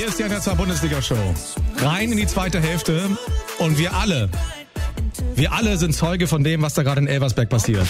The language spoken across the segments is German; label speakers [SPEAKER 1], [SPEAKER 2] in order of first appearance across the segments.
[SPEAKER 1] Hier ist die NDR2-Bundesliga-Show. Rein in die zweite Hälfte und wir alle sind Zeuge von dem, was da gerade in Elversberg passiert.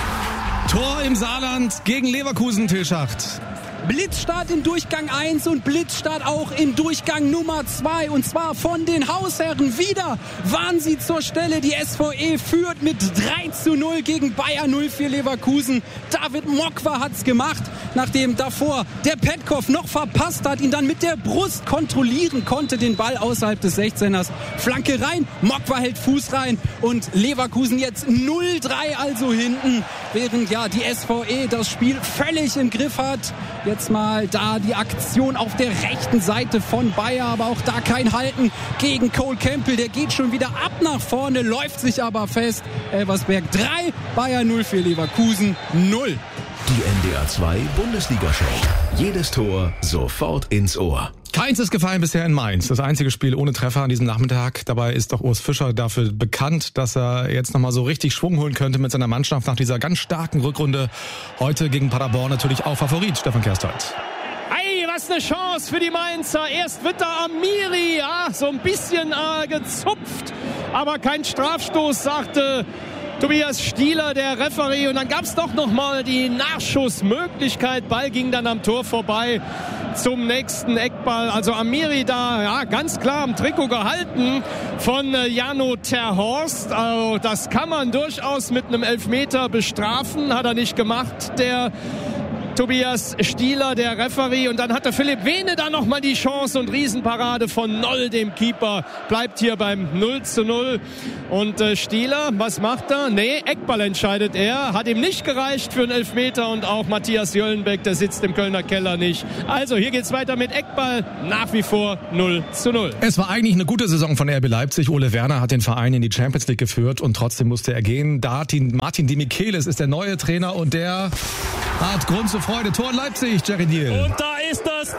[SPEAKER 1] Tor im Saarland gegen Leverkusen, Till Schacht.
[SPEAKER 2] Blitzstart in Durchgang 1 und Blitzstart auch in Durchgang Nummer 2. Und zwar von den Hausherren. Wieder waren sie zur Stelle. Die SVE führt mit 3:0 gegen Bayer 04 Leverkusen. David Mokwa hat's gemacht, nachdem davor der Petkov noch verpasst hat, ihn dann mit der Brust kontrollieren konnte, den Ball außerhalb des 16ers. Flanke rein, Mokwa hält Fuß rein und Leverkusen jetzt 0:3 also hinten, während ja die SVE das Spiel völlig im Griff hat. Jetzt mal da die Aktion auf der rechten Seite von Bayer, aber auch da kein Halten gegen Cole Campbell. Der geht schon wieder ab nach vorne, läuft sich aber fest. Elversberg 3, Bayer 04 Leverkusen 0.
[SPEAKER 3] Die NDR 2 Bundesliga-Show. Jedes Tor sofort ins Ohr.
[SPEAKER 1] Keins ist gefallen bisher in Mainz. Das einzige Spiel ohne Treffer an diesem Nachmittag. Dabei ist doch Urs Fischer dafür bekannt, dass er jetzt nochmal so richtig Schwung holen könnte mit seiner Mannschaft nach dieser ganz starken Rückrunde. Heute gegen Paderborn natürlich auch Favorit, Stefan Kersthold.
[SPEAKER 4] Ei, was eine Chance für die Mainzer. Erst wird da Amiri so ein bisschen gezupft, aber kein Strafstoß, sagte Tobias Stieler, der Referee. Und dann gab es doch nochmal die Nachschussmöglichkeit. Ball ging dann am Tor vorbei zum nächsten Eckball. Also Amiri da ganz klar am Trikot gehalten von Jano Terhorst. Also das kann man durchaus mit einem Elfmeter bestrafen. Hat er nicht gemacht, der Tobias Stieler, der Referee. Und dann hatte Philipp Wehne da nochmal die Chance und Riesenparade von Noll, dem Keeper. Bleibt hier beim 0:0. Und Stieler, was macht er? Nee, Eckball entscheidet er. Hat ihm nicht gereicht für einen Elfmeter. Und auch Matthias Jöllenbeck, der sitzt im Kölner Keller nicht. Also hier geht's weiter mit Eckball. Nach wie vor 0:0.
[SPEAKER 1] Es war eigentlich eine gute Saison von RB Leipzig. Ole Werner hat den Verein in die Champions League geführt und trotzdem musste er gehen. Martin Di Michelis ist der neue Trainer und der hat Grund zur Freude. Tor in Leipzig, Jerry Deal.
[SPEAKER 5] Und da ist das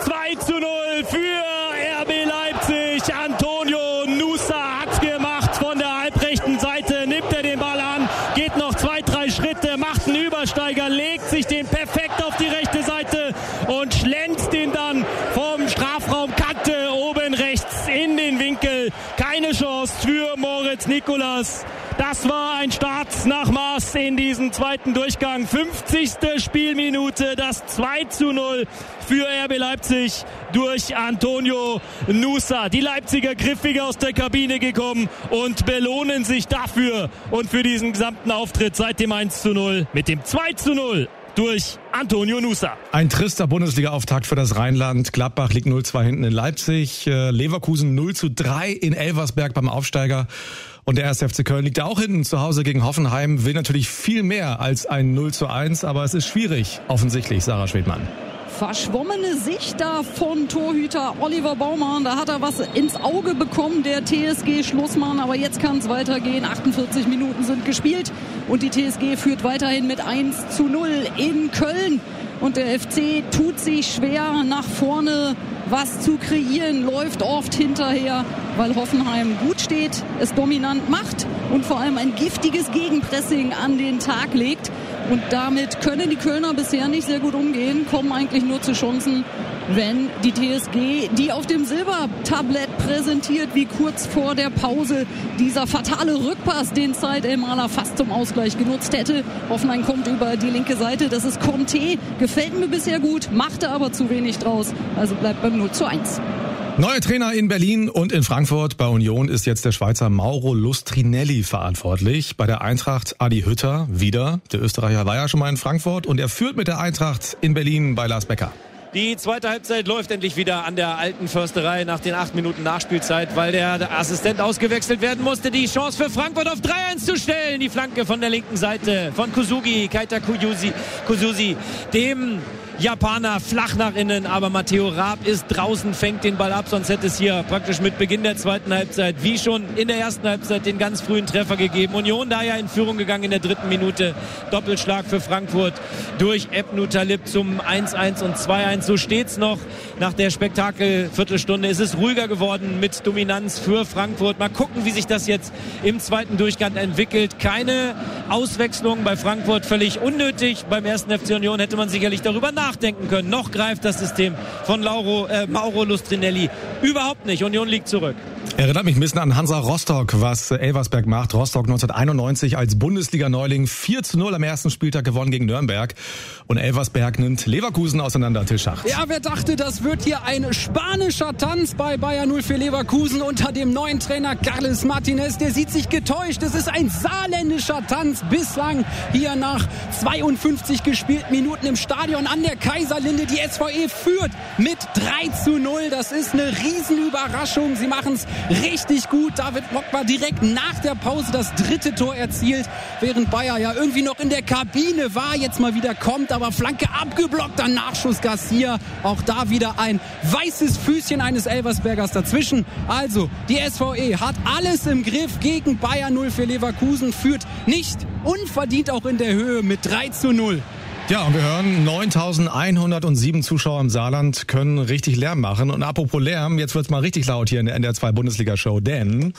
[SPEAKER 5] 2:0 für RB Leipzig. Antonio Nusa hat's gemacht von der halbrechten Seite. Nimmt er den Ball an, geht noch 2-3 Schritte, macht einen Übersteiger, legt sich den perfekt auf die rechte Seite und schlänzt ihn dann vom Strafraumkante oben rechts in den Winkel. Keine Chance für Moritz Nicolas. Das war ein Start nach Maß in diesen zweiten Durchgang. 50. Spielminute, das 2:0 für RB Leipzig durch Antonio Nusa. Die Leipziger griffig aus der Kabine gekommen und belohnen sich dafür und für diesen gesamten Auftritt seit dem 1:0 mit dem 2:0 durch Antonio Nusa.
[SPEAKER 1] Ein trister Bundesliga-Auftakt für das Rheinland. Gladbach liegt 0:2 hinten in Leipzig. Leverkusen 0:3 in Elversberg beim Aufsteiger. Und der 1. FC Köln liegt da auch hinten zu Hause gegen Hoffenheim. Will natürlich viel mehr als ein 0:1, aber es ist schwierig, offensichtlich, Sarah Schwedmann.
[SPEAKER 6] Verschwommene Sicht da von Torhüter Oliver Baumann. Da hat er was ins Auge bekommen, der TSG-Schlussmann. Aber jetzt kann es weitergehen. 48 Minuten sind gespielt und die TSG führt weiterhin mit 1:0 in Köln. Und der FC tut sich schwer, nach vorne was zu kreieren, läuft oft hinterher, weil Hoffenheim gut steht, es dominant macht und vor allem ein giftiges Gegenpressing an den Tag legt. Und damit können die Kölner bisher nicht sehr gut umgehen, kommen eigentlich nur zu Chancen, wenn die TSG die auf dem Silbertablett präsentiert, wie kurz vor der Pause dieser fatale Rückpass, den Said El-Mahler fast zum Ausgleich genutzt hätte. Hoffenheim kommt über die linke Seite, das ist Conte, gefällt mir bisher gut, machte aber zu wenig draus, also bleibt beim 0:1.
[SPEAKER 1] Neuer Trainer in Berlin und in Frankfurt. Bei Union ist jetzt der Schweizer Mauro Lustrinelli verantwortlich. Bei der Eintracht Adi Hütter wieder. Der Österreicher war ja schon mal in Frankfurt und er führt mit der Eintracht in Berlin bei Lars Becker.
[SPEAKER 7] Die zweite Halbzeit läuft endlich wieder an der alten Försterei nach den 8 Minuten Nachspielzeit, weil der Assistent ausgewechselt werden musste. Die Chance für Frankfurt auf 3:1 zu stellen. Die Flanke von der linken Seite von Keita Kususi, dem Japaner flach nach innen, aber Matteo Raab ist draußen, fängt den Ball ab, sonst hätte es hier praktisch mit Beginn der zweiten Halbzeit, wie schon in der ersten Halbzeit, den ganz frühen Treffer gegeben. Union da ja in Führung gegangen in der 3. Minute. Doppelschlag für Frankfurt durch Ebnu Talib zum 1:1 und 2:1. So steht's noch. Nach der Spektakel-Viertelstunde ist es ruhiger geworden mit Dominanz für Frankfurt. Mal gucken, wie sich das jetzt im zweiten Durchgang entwickelt. Keine Auswechslung bei Frankfurt, völlig unnötig. Beim 1. FC Union hätte man sicherlich darüber nachdenken nachdenken können. Noch greift das System von Mauro Lustrinelli überhaupt nicht. Union liegt zurück.
[SPEAKER 1] Erinnert mich ein bisschen an Hansa Rostock, was Elversberg macht. Rostock 1991 als Bundesliga-Neuling 4-0 am ersten Spieltag gewonnen gegen Nürnberg. Und Elversberg nimmt Leverkusen auseinander, Till Schacht.
[SPEAKER 2] Ja, wer dachte, das wird hier ein spanischer Tanz bei Bayern 0 für Leverkusen unter dem neuen Trainer Carles Martinez. Der sieht sich getäuscht. Es ist ein saarländischer Tanz bislang hier nach 52 gespielten Minuten im Stadion an der Kaiserlinde. Die SVE führt mit 3-0. Das ist eine Riesenüberraschung. Sie machen es richtig gut. David Pogba direkt nach der Pause das 3. Tor erzielt, während Bayer ja irgendwie noch in der Kabine war, jetzt mal wieder kommt, aber Flanke abgeblockt, dann Nachschuss Garcia. Auch da wieder ein weißes Füßchen eines Elversbergers dazwischen. Also, die SVE hat alles im Griff gegen Bayer 0 für Leverkusen, führt nicht unverdient auch in der Höhe mit 3-0.
[SPEAKER 1] Ja, und wir hören, 9.107 Zuschauer im Saarland können richtig Lärm machen. Und apropos Lärm, jetzt wird's mal richtig laut hier in der NDR2 Bundesliga-Show, denn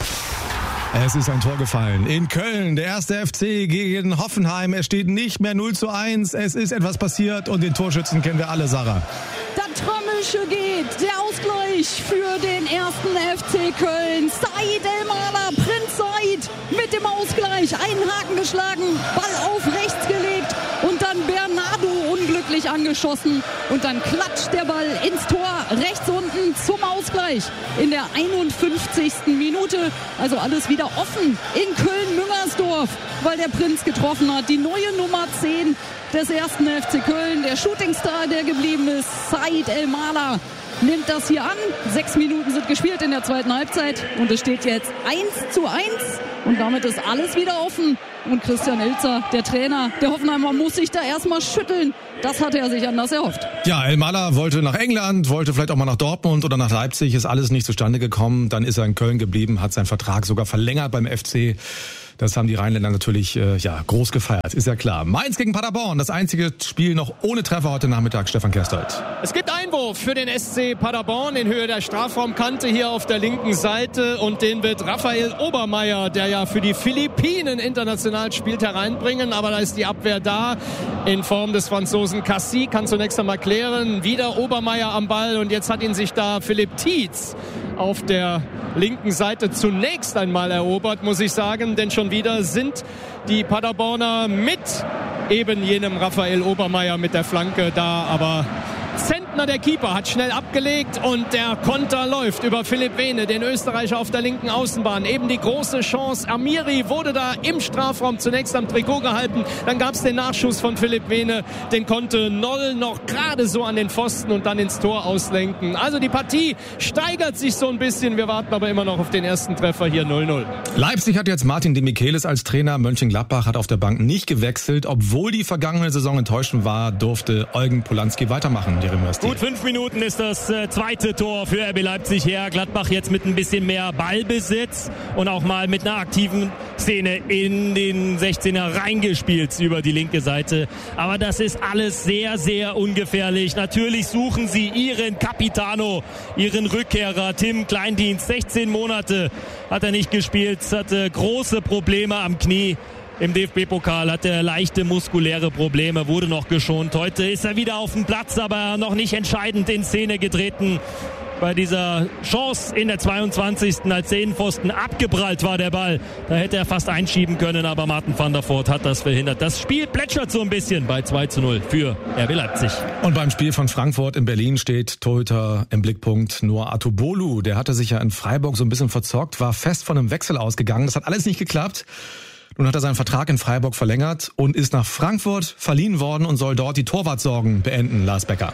[SPEAKER 1] es ist ein Tor gefallen. In Köln, der erste FC gegen Hoffenheim. Es steht nicht mehr 0-1. Es ist etwas passiert und den Torschützen kennen wir alle, Sarah.
[SPEAKER 6] Das Trommelchen geht. Der Ausgleich für den ersten FC Köln. Said Elmalah, Prinz Said mit dem Ausgleich. Einen Haken geschlagen, Ball auf rechts gelegt und dann Bernardo unglücklich angeschossen. Und dann klatscht der Ball ins Tor rechts unten zum Ausgleich in der 51. Minute. Also alles wieder offen in Köln-Müngersdorf, weil der Prinz getroffen hat. Die neue Nummer 10 des ersten FC Köln, der Shootingstar, der geblieben ist, Said Elmalah, nimmt das hier an. 6 Minuten sind gespielt in der zweiten Halbzeit und es steht jetzt 1-1 und damit ist alles wieder offen. Und Christian Ilzer, der Trainer der Hoffenheimer, muss sich da erstmal schütteln. Das hatte er sich anders erhofft.
[SPEAKER 1] Ja, Elmalah wollte nach England, wollte vielleicht auch mal nach Dortmund oder nach Leipzig, ist alles nicht zustande gekommen. Dann ist er in Köln geblieben, hat seinen Vertrag sogar verlängert beim FC. Das haben die Rheinländer natürlich groß gefeiert, ist ja klar. Mainz gegen Paderborn, das einzige Spiel noch ohne Treffer heute Nachmittag. Stefan Kerstold.
[SPEAKER 4] Es gibt Einwurf für den SC Paderborn in Höhe der Strafraumkante hier auf der linken Seite und den wird Raphael Obermeier, der ja für die Philippinen international spielt, hereinbringen. Aber da ist die Abwehr da in Form des Franzosen Cassis, kann zunächst einmal klären. Wieder Obermeier am Ball und jetzt hat ihn sich da Philipp Tietz auf der linken Seite zunächst einmal erobert, muss ich sagen, denn schon wieder sind die Paderborner mit eben jenem Raphael Obermeier mit der Flanke da, aber Zentner, der Keeper, hat schnell abgelegt und der Konter läuft über Philipp Vene, den Österreicher auf der linken Außenbahn. Eben die große Chance. Amiri wurde da im Strafraum zunächst am Trikot gehalten. Dann gab es den Nachschuss von Philipp Vene. Den konnte Noll noch gerade so an den Pfosten und dann ins Tor auslenken. Also die Partie steigert sich so ein bisschen. Wir warten aber immer noch auf den ersten Treffer hier 0-0.
[SPEAKER 1] Leipzig hat jetzt Martin de Michelis als Trainer. Mönchengladbach hat auf der Bank nicht gewechselt. Obwohl die vergangene Saison enttäuschend war, durfte Eugen Polanski weitermachen.
[SPEAKER 5] Gut 5 Minuten ist das zweite Tor für RB Leipzig her. Gladbach jetzt mit ein bisschen mehr Ballbesitz und auch mal mit einer aktiven Szene in den 16er reingespielt über die linke Seite. Aber das ist alles sehr, sehr ungefährlich. Natürlich suchen sie ihren Capitano, ihren Rückkehrer Tim Kleindienst. 16 Monate hat er nicht gespielt, hatte große Probleme am Knie. Im DFB-Pokal hat er leichte muskuläre Probleme, wurde noch geschont. Heute ist er wieder auf dem Platz, aber noch nicht entscheidend in Szene getreten. Bei dieser Chance in der 22. als Innenpfosten abgeprallt war der Ball. Da hätte er fast einschieben können, aber Martin van der Voort hat das verhindert. Das Spiel plätschert so ein bisschen bei 2-0 für RB Leipzig.
[SPEAKER 1] Und beim Spiel von Frankfurt in Berlin steht Torhüter im Blickpunkt Noah Atubolu. Der hatte sich ja in Freiburg so ein bisschen verzockt, war fest von einem Wechsel ausgegangen. Das hat alles nicht geklappt. Nun hat er seinen Vertrag in Freiburg verlängert und ist nach Frankfurt verliehen worden und soll dort die Torwartsorgen beenden, Lars Becker.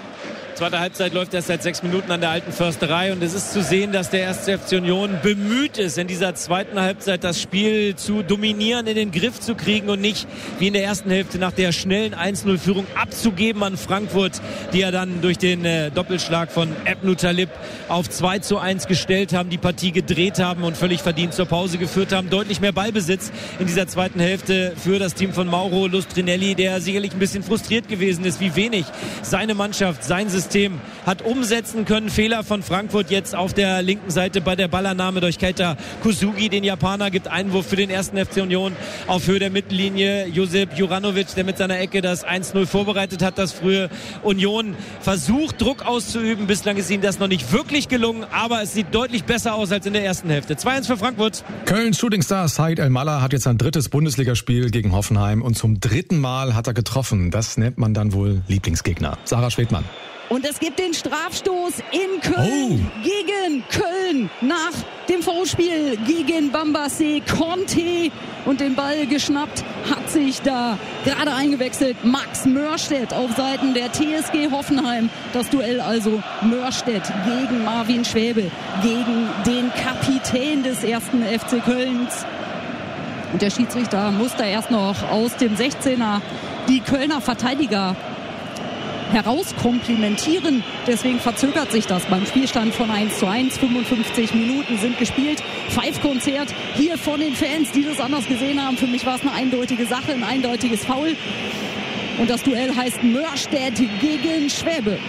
[SPEAKER 7] Zweite Halbzeit läuft erst seit 6 Minuten an der alten Försterei und es ist zu sehen, dass der 1. FC Union bemüht ist, in dieser zweiten Halbzeit das Spiel zu dominieren, in den Griff zu kriegen und nicht wie in der ersten Hälfte nach der schnellen 1-0-Führung abzugeben an Frankfurt, die ja dann durch den Doppelschlag von Ebnu Talib auf 2-1 gestellt haben, die Partie gedreht haben und völlig verdient zur Pause geführt haben. Deutlich mehr Ballbesitz in dieser zweiten Hälfte für das Team von Mauro Lustrinelli, der sicherlich ein bisschen frustriert gewesen ist, wie wenig seine Mannschaft, sein System System hat umsetzen können. Fehler von Frankfurt jetzt auf der linken Seite bei der Ballannahme durch Keita Kusugi, den Japaner, gibt Einwurf für den ersten FC Union auf Höhe der Mittellinie. Josip Juranovic, der mit seiner Ecke das 1-0 vorbereitet hat, das frühe. Union versucht, Druck auszuüben. Bislang ist ihnen das noch nicht wirklich gelungen, aber es sieht deutlich besser aus als in der ersten Hälfte. 2-1 für Frankfurt.
[SPEAKER 1] Kölns Shootingstar Said El-Mallah hat jetzt sein 3. Bundesligaspiel gegen Hoffenheim und zum 3. Mal hat er getroffen. Das nennt man dann wohl Lieblingsgegner. Sarah Schwedmann.
[SPEAKER 6] Und es gibt den Strafstoß in Köln gegen Köln nach dem Foulspiel gegen Bambassé. Conte und den Ball geschnappt hat sich da gerade eingewechselt Max Mörstedt auf Seiten der TSG Hoffenheim. Das Duell also Mörstedt gegen Marvin Schwäbe, gegen den Kapitän des 1. FC Kölns. Und der Schiedsrichter musste erst noch aus dem 16er die Kölner Verteidiger herauskomplimentieren. Deswegen verzögert sich das beim Spielstand von 1:1. 55 Minuten sind gespielt. Pfeifkonzert hier von den Fans, die das anders gesehen haben. Für mich war es eine eindeutige Sache, ein eindeutiges Foul. Und das Duell heißt Mörstedt gegen Schwäbe.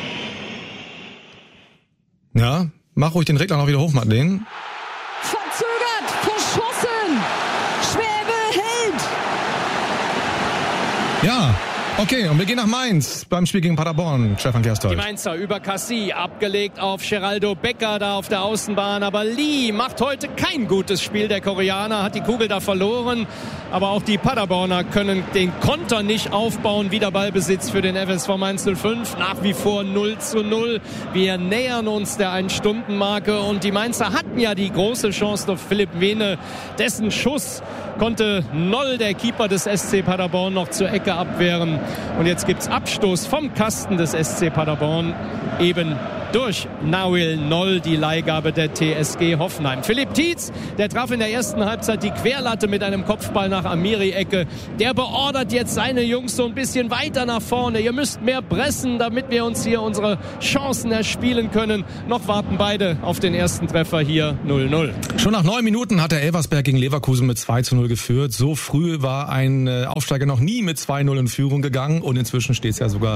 [SPEAKER 1] Ja, mach ruhig den Regler noch wieder hoch, Madeleine.
[SPEAKER 6] Verzögert, verschossen. Schwäbe hält.
[SPEAKER 1] Ja. Okay, und wir gehen nach Mainz beim Spiel gegen Paderborn. Stefan Gersthold.
[SPEAKER 4] Die Mainzer über Cassie, abgelegt auf Geraldo Becker da auf der Außenbahn. Aber Lee macht heute kein gutes Spiel. Der Koreaner hat die Kugel da verloren. Aber auch die Paderborner können den Konter nicht aufbauen. Wieder Ballbesitz für den FSV Mainz 05. Nach wie vor 0:0. Wir nähern uns der 1-Stunden-Marke. Und die Mainzer hatten ja die große Chance durch Philipp Wehne. Dessen Schuss konnte Noll, der Keeper des SC Paderborn, noch zur Ecke abwehren. Und jetzt gibt's Abstoß vom Kasten des SC Paderborn, eben durch Nahuel Noll, die Leihgabe der TSG Hoffenheim. Philipp Tietz, der traf in der ersten Halbzeit die Querlatte mit einem Kopfball nach Amiri-Ecke. Der beordert jetzt seine Jungs so ein bisschen weiter nach vorne. Ihr müsst mehr pressen, damit wir uns hier unsere Chancen erspielen können. Noch warten beide auf den ersten Treffer hier 0:0.
[SPEAKER 1] Schon nach 9 Minuten hat der Elversberg gegen Leverkusen mit 2:0 geführt. So früh war ein Aufsteiger noch nie mit 2:0 in Führung gegangen und inzwischen steht es ja sogar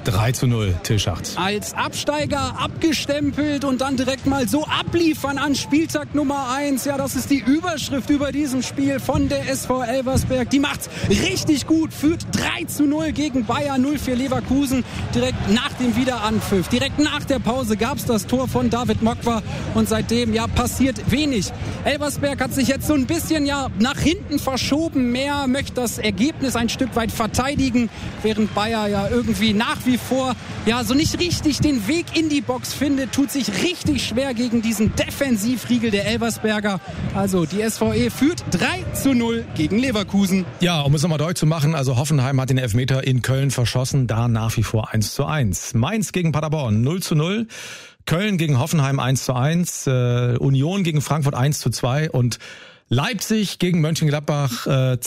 [SPEAKER 1] 3:0. Till Schacht.
[SPEAKER 2] Als Absteiger abgestempelt und dann direkt mal so abliefern an Spieltag Nummer 1. Ja, das ist die Überschrift über diesem Spiel von der SV Elversberg. Die macht's richtig gut, führt 3:0 gegen Bayer 04 Leverkusen. Direkt nach dem Wiederanpfiff, direkt nach der Pause gab's das Tor von David Mokwa und seitdem passiert wenig. Elversberg hat sich jetzt so ein bisschen nach hinten verschoben, möchte das Ergebnis ein Stück weit verteidigen, während Bayer irgendwie nach wie vor so nicht richtig den Weg in die Box findet, tut sich richtig schwer gegen diesen Defensivriegel der Elversberger. Also die SVE führt 3:0 gegen Leverkusen.
[SPEAKER 1] Ja, um es nochmal deutlich zu machen, also Hoffenheim hat den Elfmeter in Köln verschossen, da nach wie vor 1:1. Mainz gegen Paderborn 0:0. Köln gegen Hoffenheim 1:1. Union gegen Frankfurt 1:2 und Leipzig gegen Mönchengladbach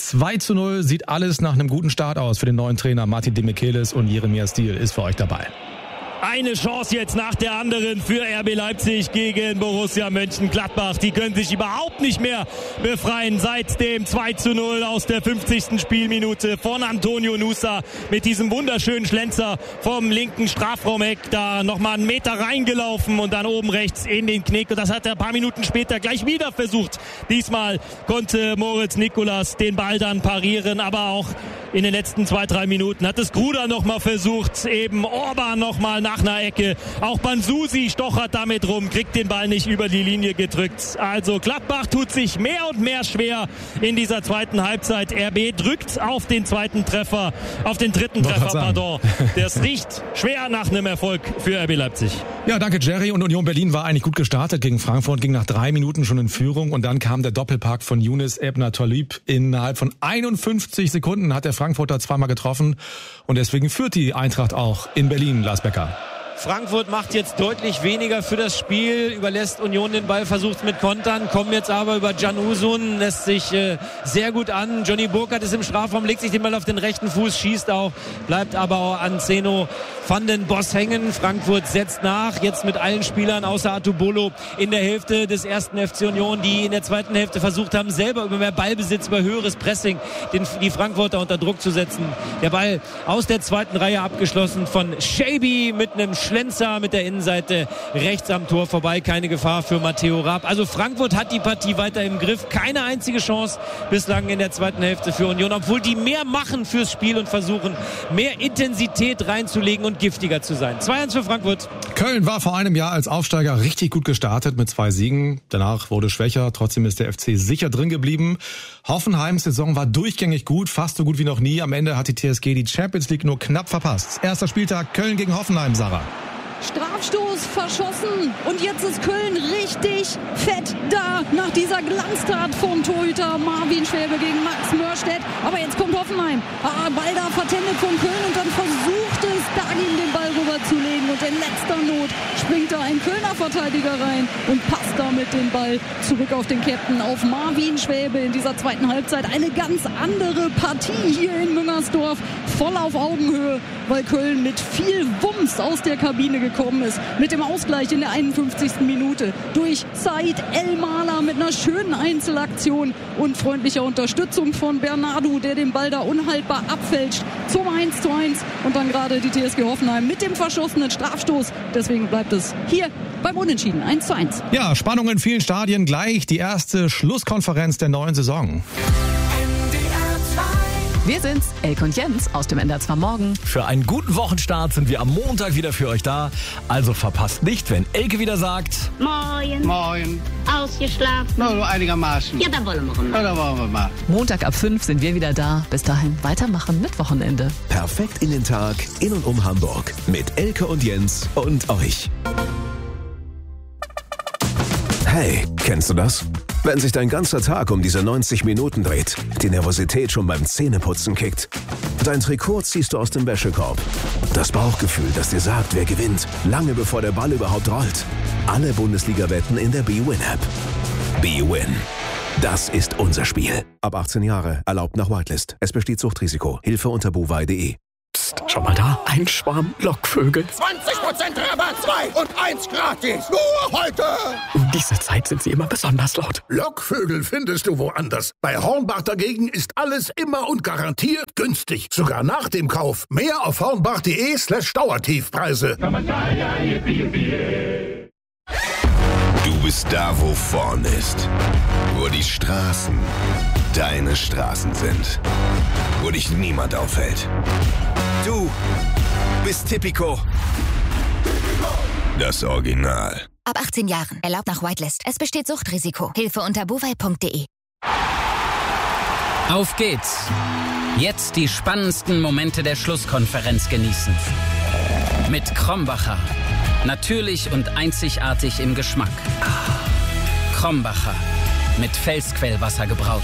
[SPEAKER 1] 2:0. Sieht alles nach einem guten Start aus für den neuen Trainer Martin Demichelis und Jeremias Diel ist für euch dabei.
[SPEAKER 5] Eine Chance jetzt nach der anderen für RB Leipzig gegen Borussia Mönchengladbach. Die können sich überhaupt nicht mehr befreien seit dem 2:0 aus der 50. Spielminute von Antonio Nusa mit diesem wunderschönen Schlenzer vom linken Strafraumeck. Da nochmal einen Meter reingelaufen und dann oben rechts in den Knick. Und das hat er ein paar Minuten später gleich wieder versucht. Diesmal konnte Moritz Nicolas den Ball dann parieren, aber auch in den letzten 2-3 Minuten hat es Gruda nochmal versucht, eben Orban nochmal nach einer Ecke. Auch Bansusi stochert damit rum, kriegt den Ball nicht über die Linie gedrückt. Also Gladbach tut sich mehr und mehr schwer in dieser zweiten Halbzeit. RB drückt auf den dritten Treffer, pardon. Das riecht schwer nach einem Erfolg für RB Leipzig.
[SPEAKER 1] Ja, danke Jerry. Und Union Berlin war eigentlich gut gestartet gegen Frankfurt, ging nach 3 Minuten schon in Führung und dann kam der Doppelpack von Younes Ebner Talib. Innerhalb von 51 Sekunden hat der Frankfurter zweimal getroffen und deswegen führt die Eintracht auch in Berlin, Lars Becker.
[SPEAKER 7] Frankfurt macht jetzt deutlich weniger für das Spiel, überlässt Union den Ball, versucht es mit Kontern, kommen jetzt aber über Can Uzun, lässt sich sehr gut an. Johnny Burkhardt ist im Strafraum, legt sich den Ball auf den rechten Fuß, schießt auch, bleibt aber auch an Zeno van den Boss hängen. Frankfurt setzt nach, jetzt mit allen Spielern außer Atubolo in der Hälfte des ersten FC Union, die in der zweiten Hälfte versucht haben, selber über mehr Ballbesitz, über höheres Pressing die Frankfurter unter Druck zu setzen. Der Ball aus der zweiten Reihe abgeschlossen von Shaby mit einem Schlenzer mit der Innenseite rechts am Tor vorbei. Keine Gefahr für Matteo Raab. Also Frankfurt hat die Partie weiter im Griff. Keine einzige Chance bislang in der zweiten Hälfte für Union, obwohl die mehr machen fürs Spiel und versuchen, mehr Intensität reinzulegen und giftiger zu sein. 2-1 für Frankfurt.
[SPEAKER 1] Köln war vor einem Jahr als Aufsteiger richtig gut gestartet mit 2 Siegen. Danach wurde schwächer. Trotzdem ist der FC sicher drin geblieben. Hoffenheims Saison war durchgängig gut, fast so gut wie noch nie. Am Ende hat die TSG die Champions League nur knapp verpasst. Erster Spieltag Köln gegen Hoffenheim, Sarah.
[SPEAKER 6] Strafstoß verschossen und jetzt ist Köln richtig fett da nach dieser Glanztat vom Torhüter Marvin Schwäbe gegen Max Mörstedt. Aber jetzt kommt Hoffenheim. Ball da vertendet von Köln und dann versucht es Dagin den Ball rüberzulegen und in letzter Not springt da ein Kölner Verteidiger rein und passt damit den Ball zurück auf den Captain, auf Marvin Schwäbe in dieser zweiten Halbzeit. Eine ganz andere Partie hier in Müngersdorf, voll auf Augenhöhe, weil Köln mit viel Wumms aus der Kabine gekommen ist. Mit dem Ausgleich in der 51. Minute durch Said El-Mala mit einer schönen Einzelaktion und freundlicher Unterstützung von Bernardo, der den Ball da unhaltbar abfälscht zum 1:1 und dann gerade die TSG Hoffenheim mit dem verschossenen Strafstoß. Deswegen bleibt es hier beim Unentschieden 1:1.
[SPEAKER 1] Ja, Spannung in vielen Stadien, gleich die erste Schlusskonferenz der neuen Saison.
[SPEAKER 8] Wir sind's, Elke und Jens aus dem NDR 2 Morgen.
[SPEAKER 9] Für einen guten Wochenstart sind wir am Montag wieder für euch da. Also verpasst nicht, wenn Elke wieder sagt:
[SPEAKER 10] Moin.
[SPEAKER 11] Moin.
[SPEAKER 10] Ausgeschlafen?
[SPEAKER 11] Na, so einigermaßen.
[SPEAKER 10] Ja, dann wollen wir mal.
[SPEAKER 11] Na, da wollen wir mal.
[SPEAKER 8] Montag ab 5 sind wir wieder da. Bis dahin weitermachen mit Wochenende.
[SPEAKER 3] Perfekt in den Tag, in und um Hamburg. Mit Elke und Jens und euch. Hey, kennst du das? Wenn sich dein ganzer Tag um diese 90 Minuten dreht, die Nervosität schon beim Zähneputzen kickt. Dein Trikot ziehst du aus dem Wäschekorb. Das Bauchgefühl, das dir sagt, wer gewinnt, lange bevor der Ball überhaupt rollt. Alle Bundesliga-Wetten in der bwin-App. bwin. Das ist unser Spiel. Ab 18 Jahre, erlaubt nach Whitelist. Es besteht Suchtrisiko. Hilfe unter bwin.de.
[SPEAKER 9] Psst, schau mal da, ein Schwarm Lockvögel.
[SPEAKER 12] 20% Rabatt, 2 und 1 gratis. Nur heute.
[SPEAKER 9] Um diese Zeit sind sie immer besonders laut.
[SPEAKER 12] Lockvögel findest du woanders. Bei Hornbach dagegen ist alles immer und garantiert günstig. Sogar nach dem Kauf. Mehr auf hornbach.de/Dauertiefpreise.
[SPEAKER 3] Du bist da, wo vorn ist. Wo die Straßen deine Straßen sind. Wo dich niemand aufhält. Du bist Tipico. Das Original.
[SPEAKER 13] Ab 18 Jahren. Erlaubt nach Whitelist. Es besteht Suchtrisiko. Hilfe unter bwin.de.
[SPEAKER 14] Auf geht's. Jetzt die spannendsten Momente der Schlusskonferenz genießen. Mit Krombacher. Natürlich und einzigartig im Geschmack. Krombacher. Mit Felsquellwasser gebraut.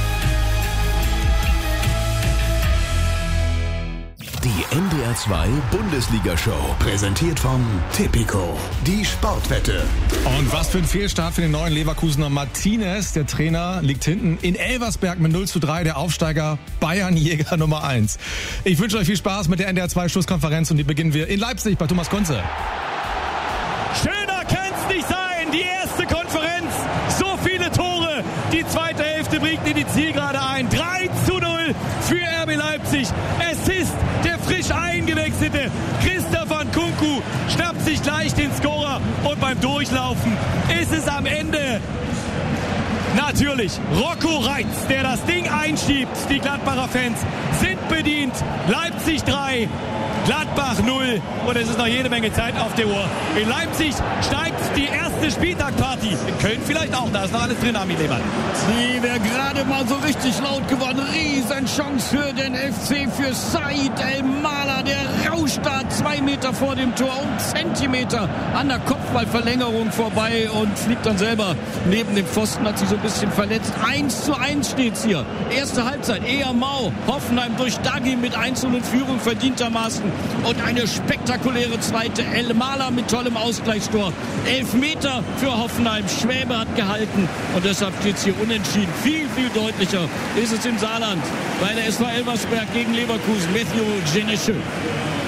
[SPEAKER 3] Die NDR 2 Bundesliga-Show. Präsentiert von Tipico. Die Sportwette.
[SPEAKER 1] Und was für ein Fehlstart für den neuen Leverkusener Martinez. Der Trainer liegt hinten in Elversberg mit 0:3. Der Aufsteiger Bayernjäger Nummer 1. Ich wünsche euch viel Spaß mit der NDR 2 Schlusskonferenz und die beginnen wir in Leipzig bei Thomas Kunze.
[SPEAKER 4] Schöner kann's nicht sein. Die erste Konferenz. So viele Tore. Die zweite Hälfte bringt in die Zielgerade ein. 3:0 für RB Leipzig. Es ist der frisch eingewechselte Christopher Nkunku. Schnappt sich gleich den Scorer und beim Durchlaufen ist es am Ende natürlich Rocco Reitz, der das Ding einschiebt. Die Gladbacher Fans sind bedient. Leipzig 3, Gladbach 0 und es ist noch jede Menge Zeit auf der Uhr. In Leipzig steigt die erste Spieltagparty. In Köln vielleicht auch, da ist noch alles drin, Armin Lehmann.
[SPEAKER 15] Die wäre gerade mal so richtig laut geworden. Riesenchance für den FC, für Said El-Mala. Der rauscht da 2 Meter vor dem Tor, um Zentimeter an der Kopfballverlängerung vorbei und fliegt dann selber neben dem Pfosten, hat sich so ein bisschen verletzt. 1:1 steht's hier. Erste Halbzeit, eher mau. Hoffenheim durch Dagi mit 1:0 in Führung verdientermaßen. Und eine spektakuläre zweite. El-Mala mit tollem Ausgleichstor. 11 Meter für Hoffenheim. Schwäbe hat gehalten. Und deshalb steht es hier unentschieden. Viel, viel deutlicher ist es im Saarland. Bei der SV Elversberg gegen Leverkusen. Matthew Genesche.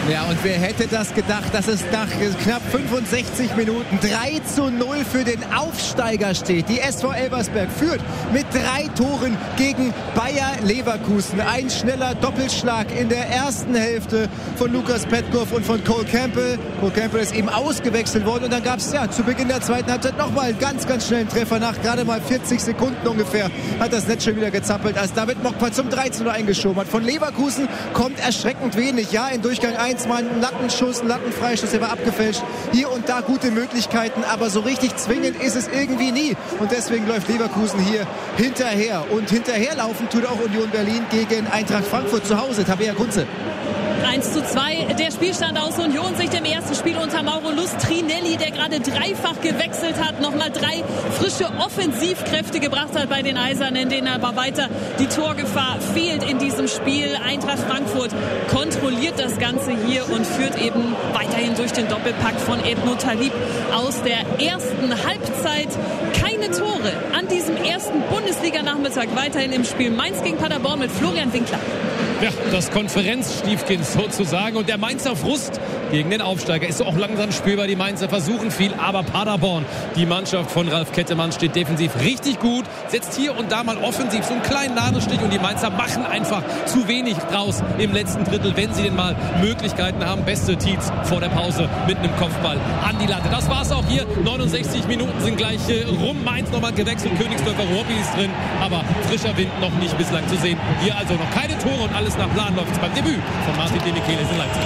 [SPEAKER 10] Ja, und wer hätte das gedacht, dass es nach knapp 65 Minuten 3:0 für den Aufsteiger steht. Die SV Elversberg führt mit 3 Toren gegen Bayer Leverkusen. Ein schneller Doppelschlag in der ersten Hälfte von Lukas Petkov und von Cole Campbell. Cole Campbell ist eben ausgewechselt worden und dann gab es zu Beginn der zweiten Halbzeit nochmal einen ganz, ganz schnellen Treffer. Nach gerade mal 40 Sekunden ungefähr hat das Netz schon wieder gezappelt, als David Mokpa zum 3:0 eingeschoben hat. Von Leverkusen kommt erschreckend wenig. Ja, in Durchgang 1 mal ein Lattenschuss, ein Lattenfreistoß, der war abgefälscht. Hier und da gute Möglichkeiten, aber so richtig zwingend ist es irgendwie nie. Und deswegen läuft Leverkusen hier hinterher. Und hinterherlaufen tut auch Union Berlin gegen Eintracht Frankfurt zu Hause. Tabea Kunze.
[SPEAKER 6] 1:2 der Spielstand aus Union-Sicht im ersten Spiel unter Mauro Lustrinelli, der gerade dreifach gewechselt hat, nochmal 3 frische Offensivkräfte gebracht hat bei den Eisernen, denen aber weiter die Torgefahr fehlt in diesem Spiel. Eintracht Frankfurt kontrolliert das Ganze hier und führt eben weiterhin durch den Doppelpack von Ebno Talib aus der ersten Halbzeit. Keine Tore an diesem ersten Bundesliga-Nachmittag. Weiterhin im Spiel Mainz gegen Paderborn mit Florian Winkler.
[SPEAKER 7] Ja, das Konferenzstiefkind sozusagen und der Mainzer Frust gegen den Aufsteiger ist auch langsam spürbar. Die Mainzer versuchen viel, aber Paderborn, die Mannschaft von Ralf Kettemann, steht defensiv richtig gut, setzt hier und da mal offensiv so einen kleinen Nadelstich und die Mainzer machen einfach zu wenig draus im letzten Drittel, wenn sie denn mal Möglichkeiten haben. Beste Tietz vor der Pause mit einem Kopfball an die Latte. Das war's auch hier. 69 Minuten sind gleich rum. Mainz nochmal gewechselt, Königsdörfer Robby ist drin, aber frischer Wind noch nicht bislang zu sehen. Hier also noch keine Tore und alles nach Plan läuft es beim Debüt von Martin de Michelis in Leipzig.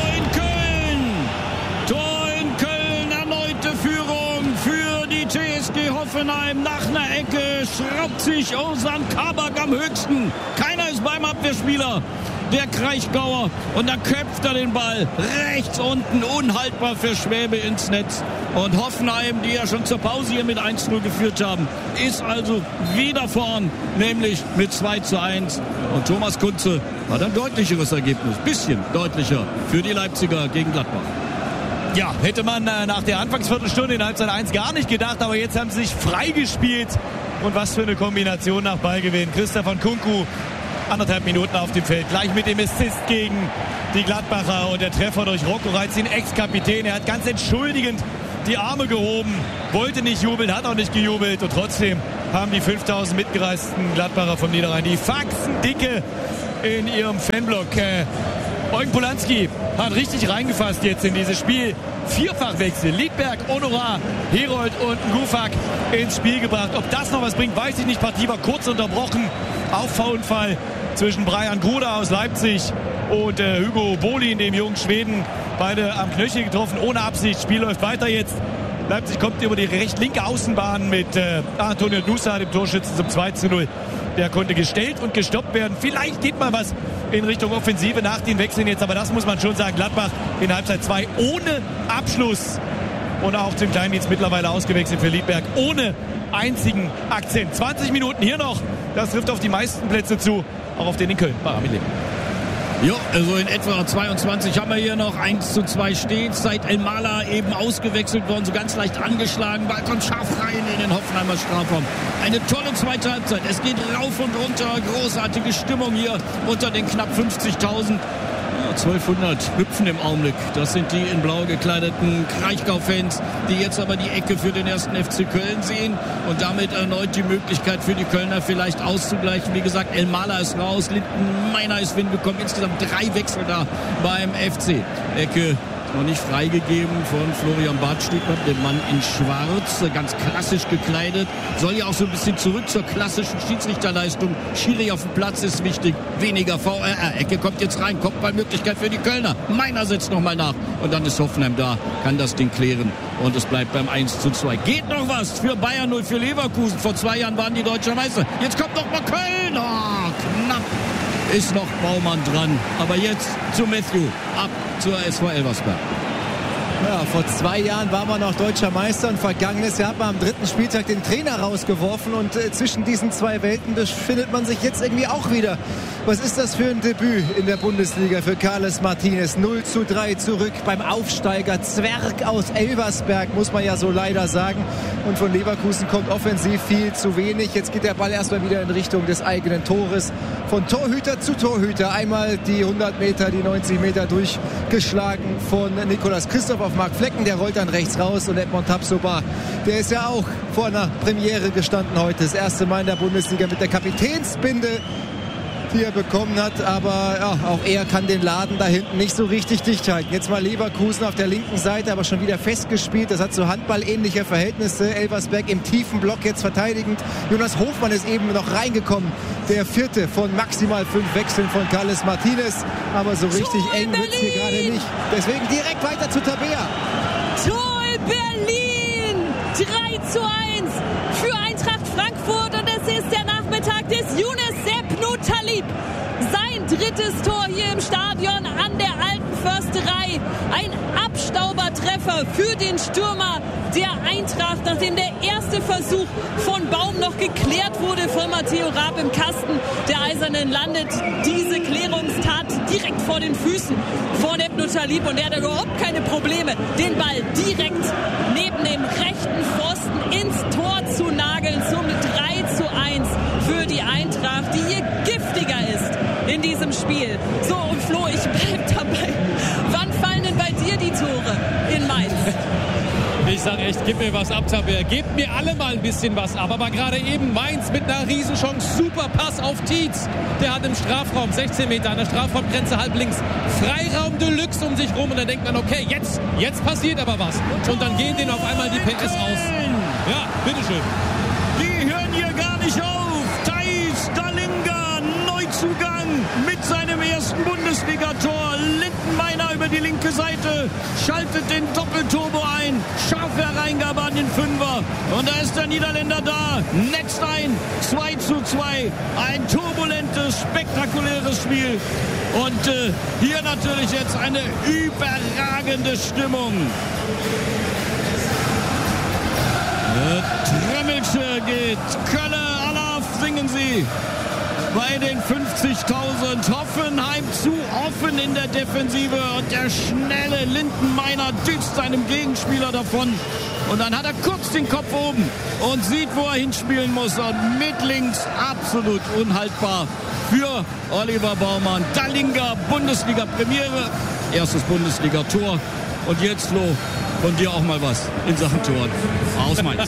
[SPEAKER 15] Tor in Köln, erneute Führung für die TSG Hoffenheim. Nach einer Ecke schraubt sich Ozan Kabak am höchsten. Keiner ist beim Abwehrspieler. Der Kraichgauer und dann köpft er den Ball rechts unten, unhaltbar für Schwäbe ins Netz. Und Hoffenheim, die ja schon zur Pause hier mit 1:0 geführt haben, ist also wieder vorn, nämlich mit 2:1. Und Thomas Kunze hat ein deutlicheres Ergebnis, bisschen deutlicher für die Leipziger gegen Gladbach.
[SPEAKER 16] Ja, hätte man nach der Anfangsviertelstunde in Halbzeit 1 gar nicht gedacht, aber jetzt haben sie sich freigespielt. Und was für eine Kombination nach Ballgewinn. Christoph Nkunku, 1,5 Minuten auf dem Feld, gleich mit dem Assist gegen die Gladbacher und der Treffer durch Rocco Reitz, den Ex-Kapitän. Er hat ganz entschuldigend die Arme gehoben, wollte nicht jubeln, hat auch nicht gejubelt und trotzdem haben die 5000 mitgereisten Gladbacher vom Niederrhein die Faxen dicke in ihrem Fanblock. Eugen Polanski hat richtig reingefasst jetzt in dieses Spiel. Vierfachwechsel, Liedberg, Honorar, Herold und Ngufak ins Spiel gebracht. Ob das noch was bringt, weiß ich nicht. Partie war kurz unterbrochen. Auffahrunfall zwischen Brian Gruder aus Leipzig und Hugo Bolin, dem jungen Schweden. Beide am Knöchel getroffen, ohne Absicht. Spiel läuft weiter jetzt. Leipzig kommt über die recht-linke Außenbahn mit Antonio Nusa, dem Torschützen, zum 2:0. Der konnte gestellt und gestoppt werden. Vielleicht geht mal was in Richtung Offensive nach den Wechseln jetzt. Aber das muss man schon sagen. Gladbach in Halbzeit 2 ohne Abschluss. Und auch zum Kleindienst mittlerweile ausgewechselt für Liedberg. Ohne einzigen Akzent. 20 Minuten hier noch. Das trifft auf die meisten Plätze zu. Auch auf den in Köln. Bei Armin Lehmann.
[SPEAKER 15] Jo, also in etwa 22 haben wir hier noch. 1:2 steht. Seit Elmala eben ausgewechselt worden, so ganz leicht angeschlagen. Ball kommt scharf rein in den Hoffenheimer Strafraum. Eine tolle zweite Halbzeit. Es geht rauf und runter. Großartige Stimmung hier unter den knapp 50.000. Ja, 1200 hüpfen im Augenblick. Das sind die in blau gekleideten Kraichgau-Fans, die jetzt aber die Ecke für den ersten FC Köln sehen und damit erneut die Möglichkeit für die Kölner vielleicht auszugleichen. Wie gesagt, Elmala ist raus, Lindenmeiner ist gekommen. Insgesamt 3 Wechsel da beim FC. Ecke noch nicht freigegeben von Florian Bartstuber, dem Mann in Schwarz, ganz klassisch gekleidet. Soll ja auch so ein bisschen zurück zur klassischen Schiedsrichterleistung. Schiri auf dem Platz ist wichtig, weniger VRR. Ecke kommt jetzt rein, Kopfballmöglichkeit für die Kölner. Meiner setzt nochmal nach und dann ist Hoffenheim da, kann das Ding klären und es bleibt beim 1:2. Geht noch was für Bayern 0 für Leverkusen. Vor 2 Jahren waren die Deutscher Meister. Jetzt kommt noch mal Köln. Oh, knapp. Ist noch Baumann dran. Aber jetzt zu Matthew. Ab zur SV Elversberg.
[SPEAKER 10] Ja, vor 2 Jahren war man noch deutscher Meister und vergangenes Jahr hat man am 3. Spieltag den Trainer rausgeworfen und zwischen diesen 2 Welten befindet man sich jetzt irgendwie auch wieder. Was ist das für ein Debüt in der Bundesliga für Carles Martinez? 0:3 zurück beim Aufsteiger Zwerg aus Elversberg, muss man ja so leider sagen. Und von Leverkusen kommt offensiv viel zu wenig. Jetzt geht der Ball erstmal wieder in Richtung des eigenen Tores. Von Torhüter zu Torhüter. Einmal die 100 Meter, die 90 Meter durchgeschlagen von Nicolas Christoph auf Marc Flecken. Der rollt dann rechts raus und Edmond Tapsoba, der ist ja auch vor einer Premiere gestanden heute. Das erste Mal in der Bundesliga mit der Kapitänsbinde, die er bekommen hat, aber ja, auch er kann den Laden da hinten nicht so richtig dicht halten. Jetzt mal Leverkusen auf der linken Seite, aber schon wieder festgespielt. Das hat so handballähnliche Verhältnisse. Elversberg im tiefen Block jetzt verteidigend. Jonas Hofmann ist eben noch reingekommen. Der 4. von maximal 5 Wechseln von Carles Martinez. Aber so richtig eng wird es hier gerade nicht. Deswegen direkt weiter zu Tabea.
[SPEAKER 6] Tor Berlin! 3:1 für Eintracht Frankfurt. Und es ist der Nachmittag des Younes Sepnou Talib. Sein 3. Tor hier im Stadion an der Alten Försterei. Ein Abstaubertreffer für den Stürmer der Eintracht, nachdem der erste Versuch von Baum noch geklärt wurde von Matteo Raab im Kasten der Eisernen, landet diese Klärungstat direkt vor den Füßen von Sepnou Talib und der hat überhaupt keine Probleme, den Ball direkt neben dem rechten Pfosten ins Tor zu nageln zum 3:1 für die Eintracht, die hier giftiger ist in diesem Spiel. So, und Flo, ich bleib dabei. Wann fallen denn bei dir die Tore in Mainz?
[SPEAKER 7] Ich sag echt, gib mir was ab, Tabea. Gebt mir alle mal ein bisschen was ab. Aber gerade eben Mainz mit einer Riesenchance. Super Pass auf Tietz. Der hat im Strafraum 16 Meter an der Strafraumgrenze halb links Freiraum Deluxe um sich rum. Und dann denkt man, okay, jetzt passiert aber was. Und dann gehen denen auf einmal die PS aus. Ja, bitteschön.
[SPEAKER 15] Die hören hier gar nicht auf. Thais Dalinga, Neuzugang mit seinem ersten Bundesligator. Lindenmeiner über die linke Seite, schaltet den Doppelturbo ein. Scharfe Hereingabe an den Fünfer. Und da ist der Niederländer da. Netzt ein. 2:2. Ein turbulentes, spektakuläres Spiel. Und hier natürlich jetzt eine überragende Stimmung. Tremmelsche geht. Kölle, Alaf singen sie. Bei den 50.000. Hoffenheim zu offen in der Defensive. Und der schnelle Lindenmeiner düst seinem Gegenspieler davon. Und dann hat er kurz den Kopf oben und sieht, wo er hinspielen muss. Und mit links absolut unhaltbar für Oliver Baumann. Dalinga, Bundesliga-Premiere. Erstes Bundesliga-Tor. Und jetzt, Flo, von dir auch mal was in Sachen Toren. Aus Mainz.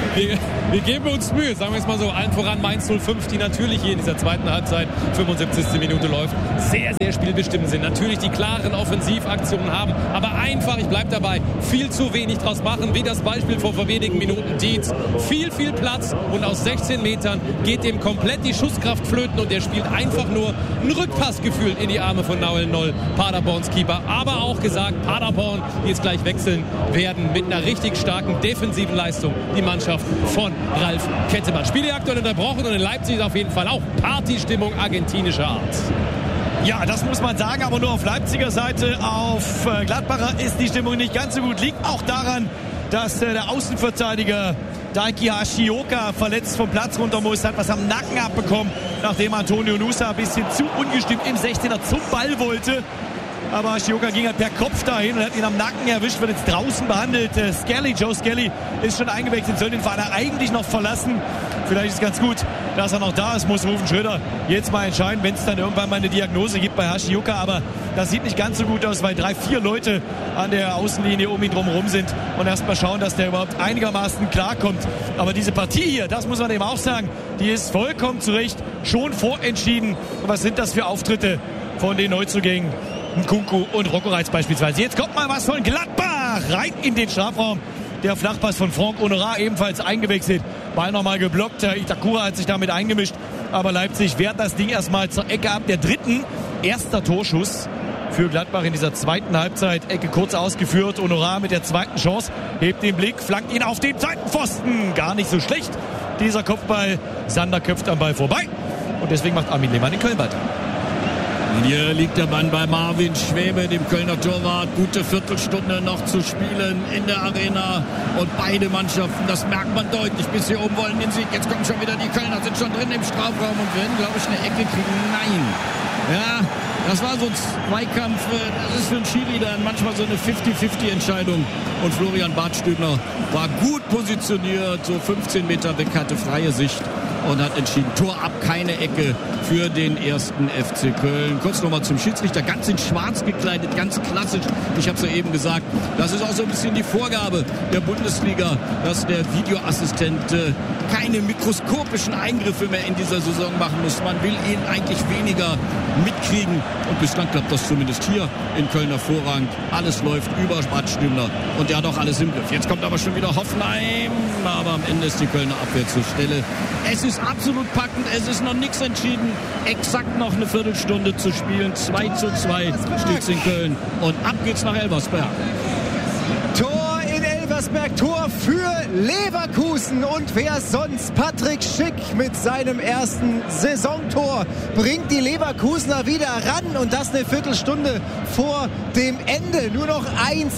[SPEAKER 7] Wir geben uns Mühe, sagen wir es mal so. Allen voran Mainz 05, die natürlich hier in dieser zweiten Halbzeit, 75. Minute läuft, sehr, sehr spielbestimmt sind. Natürlich die klaren Offensivaktionen haben, aber einfach, ich bleibe dabei, viel zu wenig draus machen, wie das Beispiel vor wenigen Minuten Dietz. Viel Platz und aus 16 Metern geht dem komplett die Schusskraft flöten und der spielt einfach nur einen Rückpass gefühlt in die Arme von Nahuel Noll, Paderborns Keeper. Aber auch gesagt, Paderborn, die jetzt gleich wechseln werden, mit einer richtig starken defensiven Leistung, die Mannschaft von Ralf Kettemann. Spiele aktuell unterbrochen und in Leipzig ist auf jeden Fall auch Partystimmung argentinischer Art.
[SPEAKER 16] Ja, das muss man sagen, aber nur auf Leipziger Seite. Auf Gladbacher ist die Stimmung nicht ganz so gut. Liegt auch daran, dass der Außenverteidiger Daiki Hashioka verletzt vom Platz runter muss, hat was am Nacken abbekommen, nachdem Antonio Nusa ein bisschen zu ungestimmt im 16er zum Ball wollte. Aber Hashioka ging halt per Kopf dahin und hat ihn am Nacken erwischt, wird jetzt draußen behandelt. Joe Skelly ist schon eingewechselt, soll den Verein eigentlich noch verlassen. Vielleicht ist es ganz gut, dass er noch da ist, muss Rufen Schröder jetzt mal entscheiden, wenn es dann irgendwann mal eine Diagnose gibt bei Hashioka. Aber das sieht nicht ganz so gut aus, weil 3-4 Leute an der Außenlinie um ihn drumherum sind und erst mal schauen, dass der überhaupt einigermaßen klarkommt. Aber diese Partie hier, das muss man eben auch sagen, die ist vollkommen zu Recht schon vorentschieden. Und was sind das für Auftritte von den Neuzugängen? Nkunku und Rocco Reitz beispielsweise. Jetzt kommt mal was von Gladbach rein in den Strafraum. Der Flachpass von Franck Honorat ebenfalls eingewechselt. Ball nochmal geblockt. Itakura hat sich damit eingemischt. Aber Leipzig wehrt das Ding erstmal zur Ecke ab. Der dritten, erster Torschuss für Gladbach in dieser zweiten Halbzeit. Ecke kurz ausgeführt. Honorat mit der zweiten Chance. Hebt den Blick, flankt ihn auf den Seitenpfosten. Gar nicht so schlecht, dieser Kopfball. Sander köpft am Ball vorbei. Und deswegen macht Armin Lehmann in Köln weiter.
[SPEAKER 15] Hier liegt der Mann bei Marvin Schwäbe, dem Kölner Torwart. Gute Viertelstunde noch zu spielen in der Arena. Und beide Mannschaften, das merkt man deutlich, bis hier oben wollen den Sieg. Jetzt kommen schon wieder die Kölner, sind schon drin im Strafraum und werden, glaube ich, eine Ecke kriegen. Nein. Ja, das war so ein Zweikampf. Das ist für einen Schiri dann manchmal so eine 50-50-Entscheidung. Und Florian Badstübner war gut positioniert, so 15 Meter weg, hatte freie Sicht und hat entschieden, Tor ab, keine Ecke für den ersten FC Köln. Kurz nochmal zum Schiedsrichter, ganz in schwarz gekleidet, ganz klassisch. Ich habe es ja eben gesagt, das ist auch so ein bisschen die Vorgabe der Bundesliga, dass der Videoassistent keine mikroskopischen Eingriffe mehr in dieser Saison machen muss. Man will ihn eigentlich weniger mitkriegen und bislang klappt das zumindest hier in Köln hervorragend. Alles läuft über Badstübner und der hat auch alles im Griff. Jetzt kommt aber schon wieder Hoffenheim, aber am Ende ist die Kölner Abwehr zur Stelle. Es ist absolut packend, es ist noch nichts entschieden. Exakt noch eine Viertelstunde zu spielen. 2:2 steht es in Köln. Und ab geht's nach Elversberg.
[SPEAKER 10] Tor in Elversberg, Tor für Leverkusen. Und wer sonst? Patrick Schick mit seinem ersten Saisontor bringt die Leverkusener wieder ran. Und das eine Viertelstunde vor dem Ende. Nur noch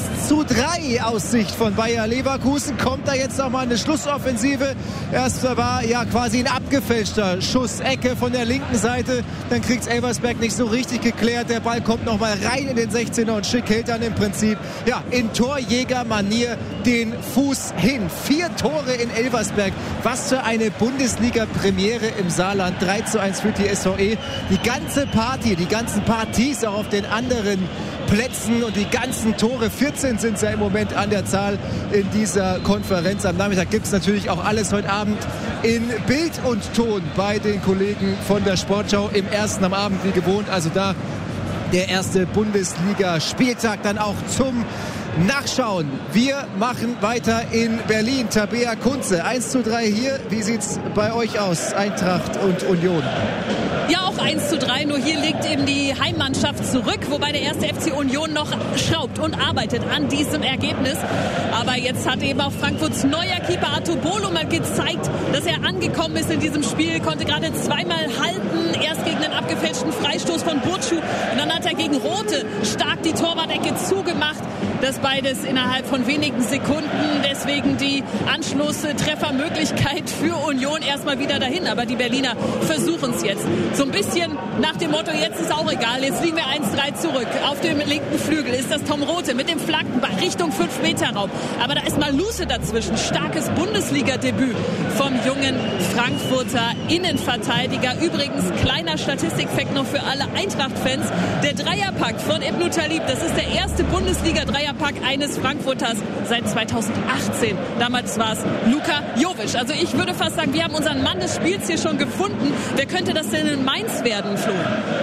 [SPEAKER 10] 1:3 aus Sicht von Bayer Leverkusen. Kommt da jetzt noch mal eine Schlussoffensive? Erst war ja quasi ein abgefälschter Schuss, Ecke von der linken Seite. Dann kriegt Elversberg nicht so richtig geklärt. Der Ball kommt noch mal rein in den 16er und Schick hält dann im Prinzip in Torjägermanier den Fuß hin. 4 Tore in Elversberg. Was für eine Bundesliga-Premiere im Saarland. 3:1 für die SVE. Die ganze Party, die ganzen Partys auch auf den anderen Plätzen und die ganzen Tore, 14 sind es ja im Moment an der Zahl in dieser Konferenz. Am Nachmittag gibt es natürlich auch alles heute Abend in Bild und Ton bei den Kollegen von der Sportschau. Im ersten am Abend wie gewohnt, also da der erste Bundesliga-Spieltag dann auch zum Nachschauen. Wir machen weiter in Berlin. Tabea Kunze, 1:3 hier. Wie sieht's bei euch aus, Eintracht und Union?
[SPEAKER 6] Ja, auch 1:3, nur hier liegt eben die Heimmannschaft zurück, wobei der erste FC Union noch schraubt und arbeitet an diesem Ergebnis. Aber jetzt hat eben auch Frankfurts neuer Keeper Artur Bolo mal gezeigt, dass er angekommen ist in diesem Spiel, konnte gerade zweimal halten, erst gegen den abgefälschten Freistoß von Burcu und dann hat er gegen Rote stark die Torwart-Ecke zugemacht. Das beides innerhalb von wenigen Sekunden, deswegen die Anschlusstreffermöglichkeit für Union erstmal wieder dahin. Aber die Berliner versuchen es jetzt. So ein bisschen nach dem Motto, jetzt ist auch egal, jetzt liegen wir 1:3 zurück. Auf dem linken Flügel ist das Tom Rote mit dem Flankenball Richtung 5-Meter-Raum. Aber da ist Maluse dazwischen. Starkes Bundesliga-Debüt vom jungen Frankfurter Innenverteidiger. Übrigens, kleiner Statistikfakt noch für alle Eintracht-Fans. Der Dreierpack von Ibn Talib, das ist der erste Bundesliga-Dreierpack eines Frankfurters seit 2018. Damals war es Luka Jovic. Also ich würde fast sagen, wir haben unseren Mann des Spiels hier schon gefunden. Wer könnte das denn in Mainz werden, Flo?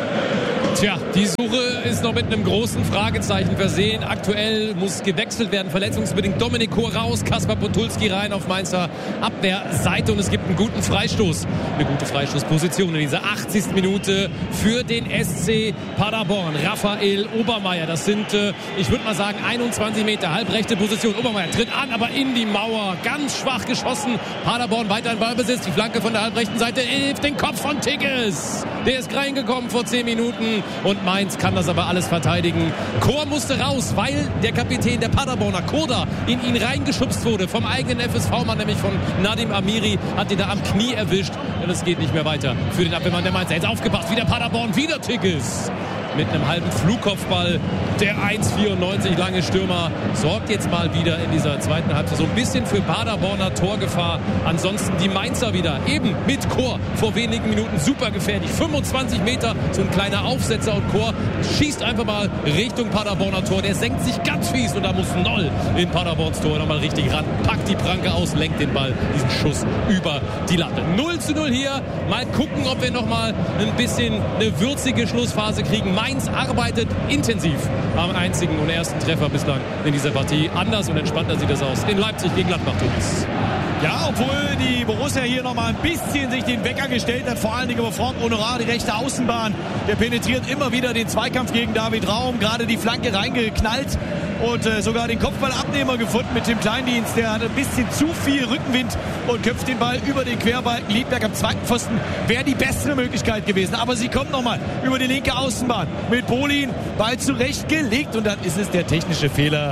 [SPEAKER 7] Tja, die Suche ist noch mit einem großen Fragezeichen versehen. Aktuell muss gewechselt werden, verletzungsbedingt. Dominik Kohr raus, Kaspar Potulski rein auf Mainzer Abwehrseite und es gibt einen guten Freistoß. Eine gute Freistoßposition in dieser 80. Minute für den SC Paderborn. Raphael Obermeier, das sind, ich würde mal sagen, 21 Meter, halbrechte Position. Obermeier tritt an, aber in die Mauer. Ganz schwach geschossen. Paderborn weiter in Ballbesitz. Die Flanke von der halbrechten Seite hilft den Kopf von Tigges. Der ist reingekommen vor 10 Minuten. Und Mainz kann das aber alles verteidigen. Kohr musste raus, weil der Kapitän der Paderborner, Koda, in ihn reingeschubst wurde. Vom eigenen FSV-Mann, nämlich von Nadim Amiri, hat ihn da am Knie erwischt. Und es geht nicht mehr weiter für den Abwehrmann der Mainzer. Jetzt aufgepasst, wieder Paderborn, wieder Tigges. Mit einem halben Flugkopfball. Der 1,94 lange Stürmer sorgt jetzt mal wieder in dieser zweiten Halbzeit so ein bisschen für Paderborner Torgefahr. Ansonsten die Mainzer wieder, eben mit Kohr vor wenigen Minuten super gefährlich. 25 Meter, so ein kleiner Aufsetzer und Kohr schießt einfach mal Richtung Paderborner Tor. Der senkt sich ganz fies und da muss Noll in Paderborns Tor nochmal richtig ran. Packt die Pranke aus, lenkt den Ball, diesen Schuss über die Latte. 0:0 hier. Mal gucken, ob wir nochmal ein bisschen eine würzige Schlussphase kriegen. Mainz arbeitet intensiv am einzigen und ersten Treffer bislang in dieser Partie. Anders und entspannter sieht das aus in Leipzig gegen Gladbach.
[SPEAKER 16] Ja, obwohl die Borussia hier noch mal ein bisschen sich den Wecker gestellt hat, vor allen Dingen über Franck Honorat, die rechte Außenbahn. Der penetriert immer wieder den Zweikampf gegen David Raum, gerade die Flanke reingeknallt und sogar den Kopfballabnehmer gefunden mit Tim Kleindienst. Der hat ein bisschen zu viel Rückenwind und köpft den Ball über den Querbalken. Liedberg am zweiten Pfosten wäre die bessere Möglichkeit gewesen. Aber sie kommt noch mal über die linke Außenbahn mit Bolin. Ball zurechtgelegt und dann ist es der technische Fehler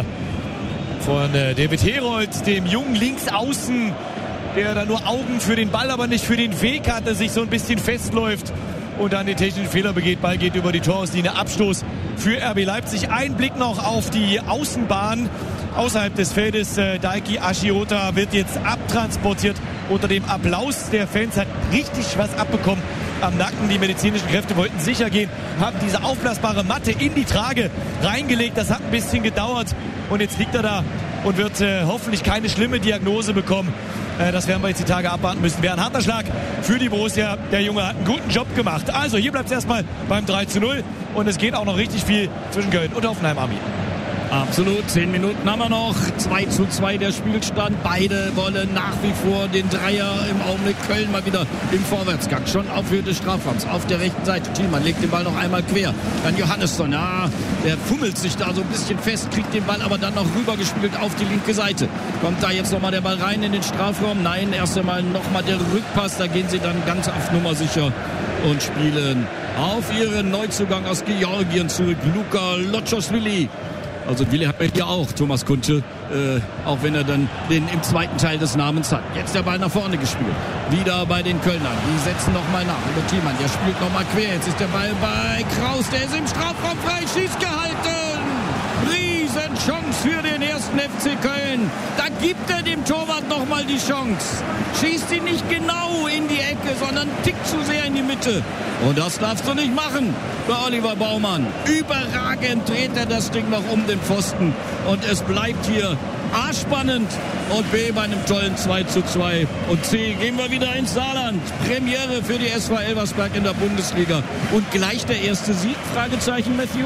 [SPEAKER 16] von David Herold, dem jungen Linksaußen, der da nur Augen für den Ball, aber nicht für den Weg hat, der sich so ein bisschen festläuft und dann den technischen Fehler begeht. Ball geht über die Torauslinie, Abstoß für RB Leipzig. Ein Blick noch auf die Außenbahn außerhalb des Feldes. Daiki Ashiota wird jetzt abtransportiert unter dem Applaus der Fans, hat richtig was abbekommen am Nacken. Die medizinischen Kräfte wollten sicher gehen, haben diese aufblasbare Matte in die Trage reingelegt. Das hat ein bisschen gedauert und jetzt liegt er da und wird hoffentlich keine schlimme Diagnose bekommen. Das werden wir jetzt die Tage abwarten müssen. Wäre ein harter Schlag für die Borussia. Der Junge hat einen guten Job gemacht. Also hier bleibt es erstmal beim 3:0 und es geht auch noch richtig viel zwischen Köln und Hoffenheim, Armin.
[SPEAKER 15] Absolut, 10 Minuten haben wir noch. 2:2 der Spielstand. Beide wollen nach wie vor den Dreier im Augenblick. Köln mal wieder im Vorwärtsgang. Schon auf Höhe des Strafraums. Auf der rechten Seite. Thielmann legt den Ball noch einmal quer. Dann Johannesson. Ja, der fummelt sich da so ein bisschen fest, kriegt den Ball aber dann noch rübergespielt auf die linke Seite. Kommt da jetzt nochmal der Ball rein in den Strafraum? Nein, erst einmal nochmal der Rückpass. Da gehen sie dann ganz auf Nummer sicher und spielen auf ihren Neuzugang aus Georgien zurück. Luka Lotschosvili. Also Willi hat ja hier auch Thomas Kunte, auch wenn er dann den im zweiten Teil des Namens hat. Jetzt der Ball nach vorne gespielt. Wieder bei den Kölnern. Die setzen nochmal nach. Über Thielmann, der spielt nochmal quer. Jetzt ist der Ball bei Kraus. Der ist im Strafraum frei. Schießt gehalten. Riesenchance für den ersten FC Köln. Da gibt er dem Torwart nochmal die Chance. Schießt ihn nicht genau in die Ecke, sondern tickt zu sehr in die Mitte. Und das darfst du nicht machen bei Oliver Baumann. Überragend dreht er das Ding noch um den Pfosten. Und es bleibt hier A spannend und B bei einem tollen 2:2. Und C gehen wir wieder ins Saarland. Premiere für die SV Elversberg in der Bundesliga. Und gleich der erste Sieg? Fragezeichen, Matthew?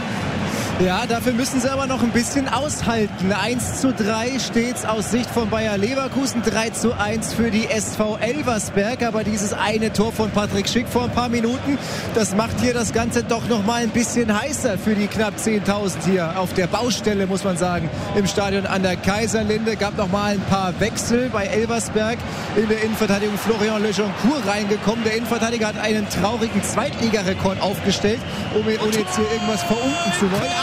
[SPEAKER 10] Ja, dafür müssen sie aber noch ein bisschen aushalten. 1:3 steht's aus Sicht von Bayer Leverkusen, 3:1 für die SV Elversberg. Aber dieses eine Tor von Patrick Schick vor ein paar Minuten, das macht hier das Ganze doch noch mal ein bisschen heißer für die knapp 10.000 hier auf der Baustelle, muss man sagen, im Stadion an der Kaiserlinde. Gab noch mal ein paar Wechsel bei Elversberg. In der Innenverteidigung Florian Lejoncourt reingekommen. Der Innenverteidiger hat einen traurigen Zweitligarekord aufgestellt, um jetzt hier irgendwas verunken zu wollen.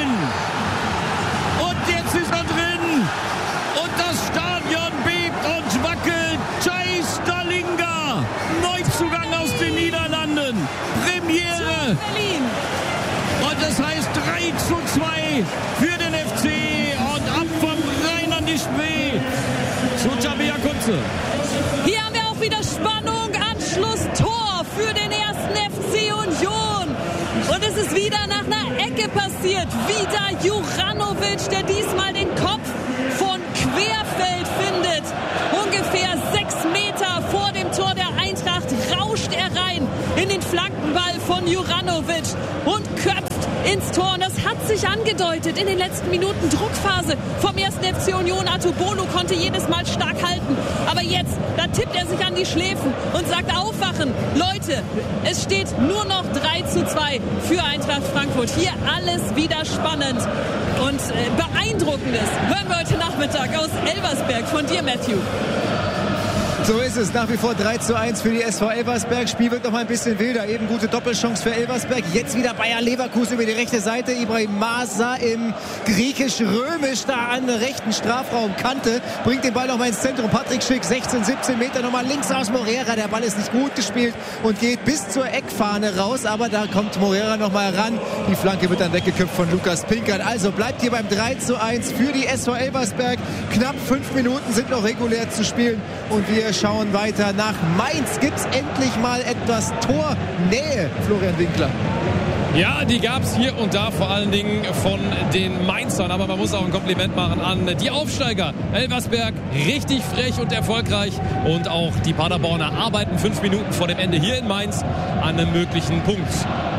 [SPEAKER 15] Und jetzt ist er drin. Und das Stadion bebt und wackelt. Jay Stalinga, Neuzugang aus den Niederlanden. Premiere. Und das heißt 3:2 für den FC. Und ab vom Rhein an die Spree zu Tabea Kunze.
[SPEAKER 6] Hier haben wir auch wieder Spannung. Anschlusstor für den ersten FC Union. Und es ist wieder nach einer Ecke passiert. Wieder Juranovic, der diesmal den Kopf von Querfeld findet. Ungefähr 6 Meter vor dem Tor der Eintracht rauscht er rein in den Flankenball von Juranovic und köpft ins Tor. Und das hat sich angedeutet in den letzten Minuten. Druckphase vom ersten FC Union. Atubolo konnte jedes Mal stark halten. Aber jetzt, da tippt er sich an die Schläfen und sagt: Aufwachen, Leute, es steht nur noch 3:2 für Eintracht Frankfurt. Hier alles wieder spannend und Beeindruckendes hören wir heute Nachmittag aus Elversberg von dir, Matthew.
[SPEAKER 10] So ist es, nach wie vor 3:1 für die SV Elversberg. Spiel wird noch mal ein bisschen wilder. Eben gute Doppelchance für Elversberg. Jetzt wieder Bayer Leverkusen über die rechte Seite. Ibrahim Masa im griechisch-römisch da an der rechten Strafraumkante. Bringt den Ball noch mal ins Zentrum. Patrick Schick, 16, 17 Meter nochmal links aus Moreira. Der Ball ist nicht gut gespielt und geht bis zur Eckfahne raus. Aber da kommt Moreira noch mal ran. Die Flanke wird dann weggeköpft von Lukas Pinkert. Also bleibt hier beim 3:1 für die SV Elversberg. Knapp 5 Minuten sind noch regulär zu spielen. Und wir schauen weiter nach Mainz. Gibt es endlich mal etwas Tornähe, Florian Winkler?
[SPEAKER 17] Ja, die gab es hier und da, vor allen Dingen von den Mainzern. Aber man muss auch ein Kompliment machen an die Aufsteiger. Elversberg richtig frech und erfolgreich. Und auch die Paderborner arbeiten 5 Minuten vor dem Ende hier in Mainz an einem möglichen Punkt.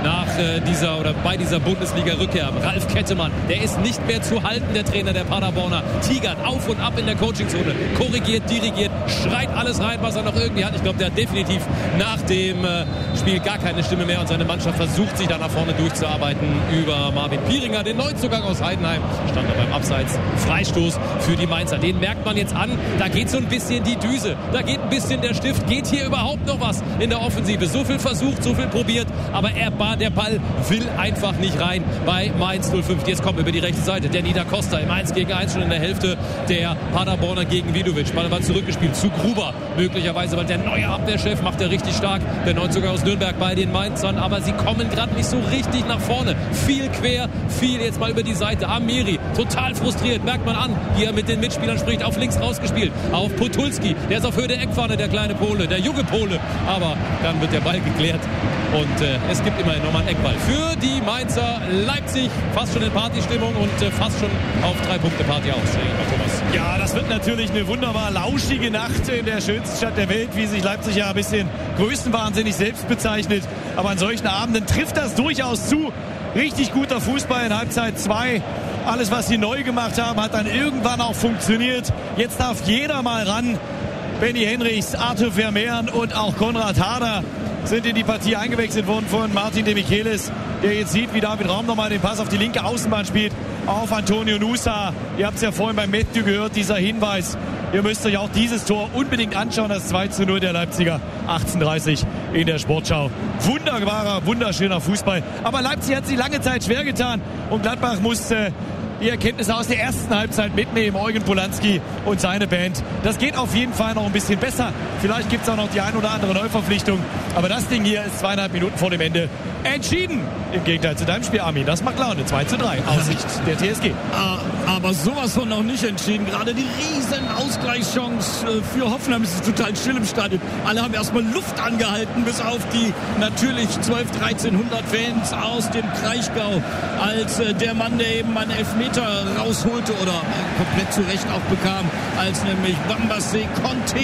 [SPEAKER 17] bei dieser Bundesliga-Rückkehr. Ralf Kettemann, der ist nicht mehr zu halten, der Trainer der Paderborner. Tigert auf und ab in der Coachingzone, korrigiert, dirigiert, schreit alles rein, was er noch irgendwie hat. Ich glaube, der hat definitiv nach dem Spiel gar keine Stimme mehr und seine Mannschaft versucht, sich da nach vorne durchzuarbeiten über Marvin Pieringer, den Neuzugang aus Heidenheim. Stand da beim Abseits. Freistoß für die Mainzer. Den merkt man jetzt an. Da geht so ein bisschen die Düse. Da geht ein bisschen der Stift. Geht hier überhaupt noch was in der Offensive? So viel versucht, so viel probiert. Aber der Ball will einfach nicht rein bei Mainz 05. Jetzt kommt über die rechte Seite Danny da Costa im 1 gegen 1 schon in der Hälfte der Paderborner gegen Vidovic. Ball war zurückgespielt zu Gruber. Möglicherweise, weil der neue Abwehrchef macht er richtig stark. Der Neuzugang aus Nürnberg bei den Mainzern. Aber sie kommen gerade nicht so richtig nach vorne. Viel quer, viel jetzt mal über die Seite. Amiri, total frustriert, merkt man an, wie er mit den Mitspielern spricht. Auf links rausgespielt, auf Podolski. Der ist auf Höhe der Eckfahne, der kleine Pole, der junge Pole. Aber dann wird der Ball geklärt. Und es gibt immerhin nochmal einen Eckball für die Mainzer. Leipzig fast schon in Partystimmung und fast schon auf 3 Punkte Party aus. Thomas.
[SPEAKER 16] Ja, das wird natürlich eine wunderbar lauschige Nacht in der schönsten Stadt der Welt, wie sich Leipzig ja ein bisschen größenwahnsinnig selbst bezeichnet. Aber an solchen Abenden trifft das durchaus zu. Richtig guter Fußball in Halbzeit 2. Alles, was sie neu gemacht haben, hat dann irgendwann auch funktioniert. Jetzt darf jeder mal ran. Benny Henrichs, Arthur Vermeeren und auch Konrad Harder sind in die Partie eingewechselt worden von Martin de Michelis, der jetzt sieht, wie David Raum nochmal den Pass auf die linke Außenbahn spielt, auf Antonio Nusa. Ihr habt es ja vorhin beim Matthew gehört, dieser Hinweis. Ihr müsst euch auch dieses Tor unbedingt anschauen, das 2:0 der Leipziger, 18:30 in der Sportschau. Wunderbarer, wunderschöner Fußball. Aber Leipzig hat sich lange Zeit schwer getan und Gladbach musste die Erkenntnisse aus der ersten Halbzeit mitnehmen. Eugen Polanski und seine Band. Das geht auf jeden Fall noch ein bisschen besser. Vielleicht gibt es auch noch die ein oder andere Neuverpflichtung. Aber das Ding hier ist 2,5 Minuten vor dem Ende entschieden. Im Gegenteil zu deinem Spiel, Armin. Das macht Laune. 2:3 aus Sicht der TSG.
[SPEAKER 15] Aber sowas von noch nicht entschieden. Gerade die riesen Ausgleichschance für Hoffenheim. Es ist total still im Stadion. Alle haben erstmal Luft angehalten, bis auf die natürlich 1.200-1.300 Fans aus dem Kraichgau. Als der Mann, der eben einen Elfmeter rausholte oder komplett zurecht auch bekam, als nämlich Bambassé Conte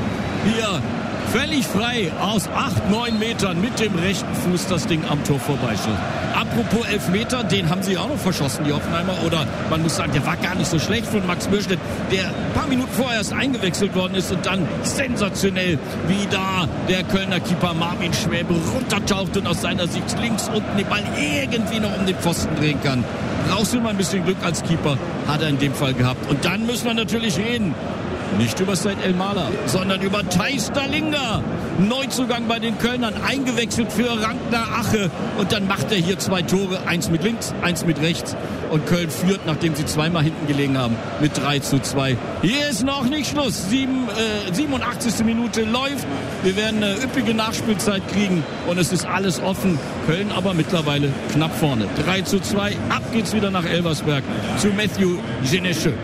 [SPEAKER 15] hier völlig frei aus 8-9 Metern mit dem rechten Fuß das Ding am Tor vorbeischoss. Apropos Elfmeter, den haben sie auch noch verschossen, die Hoffenheimer. Oder man muss sagen, der war gar nicht so schlecht von Max Mürschnitt, der ein paar Minuten vorher erst eingewechselt worden ist und dann sensationell, wie da der Kölner Keeper Marvin Schwäbe runtertaucht und aus seiner Sicht links unten den Ball irgendwie noch um den Pfosten drehen kann. Brauchst du mal ein bisschen Glück als Keeper, hat er in dem Fall gehabt. Und dann müssen wir natürlich reden. Nicht über Said Elmalah, sondern über Thijs Dallinga. Neuzugang bei den Kölnern, eingewechselt für Ragnar Ache. Und dann macht er hier 2 Tore, 1 mit links, 1 mit rechts. Und Köln führt, nachdem sie zweimal hinten gelegen haben, mit 3:2. Hier ist noch nicht Schluss. 87. Minute läuft. Wir werden eine üppige Nachspielzeit kriegen. Und es ist alles offen. Köln aber mittlerweile knapp vorne. 3:2. Ab geht's wieder nach Elversberg zu Matthew Genesche.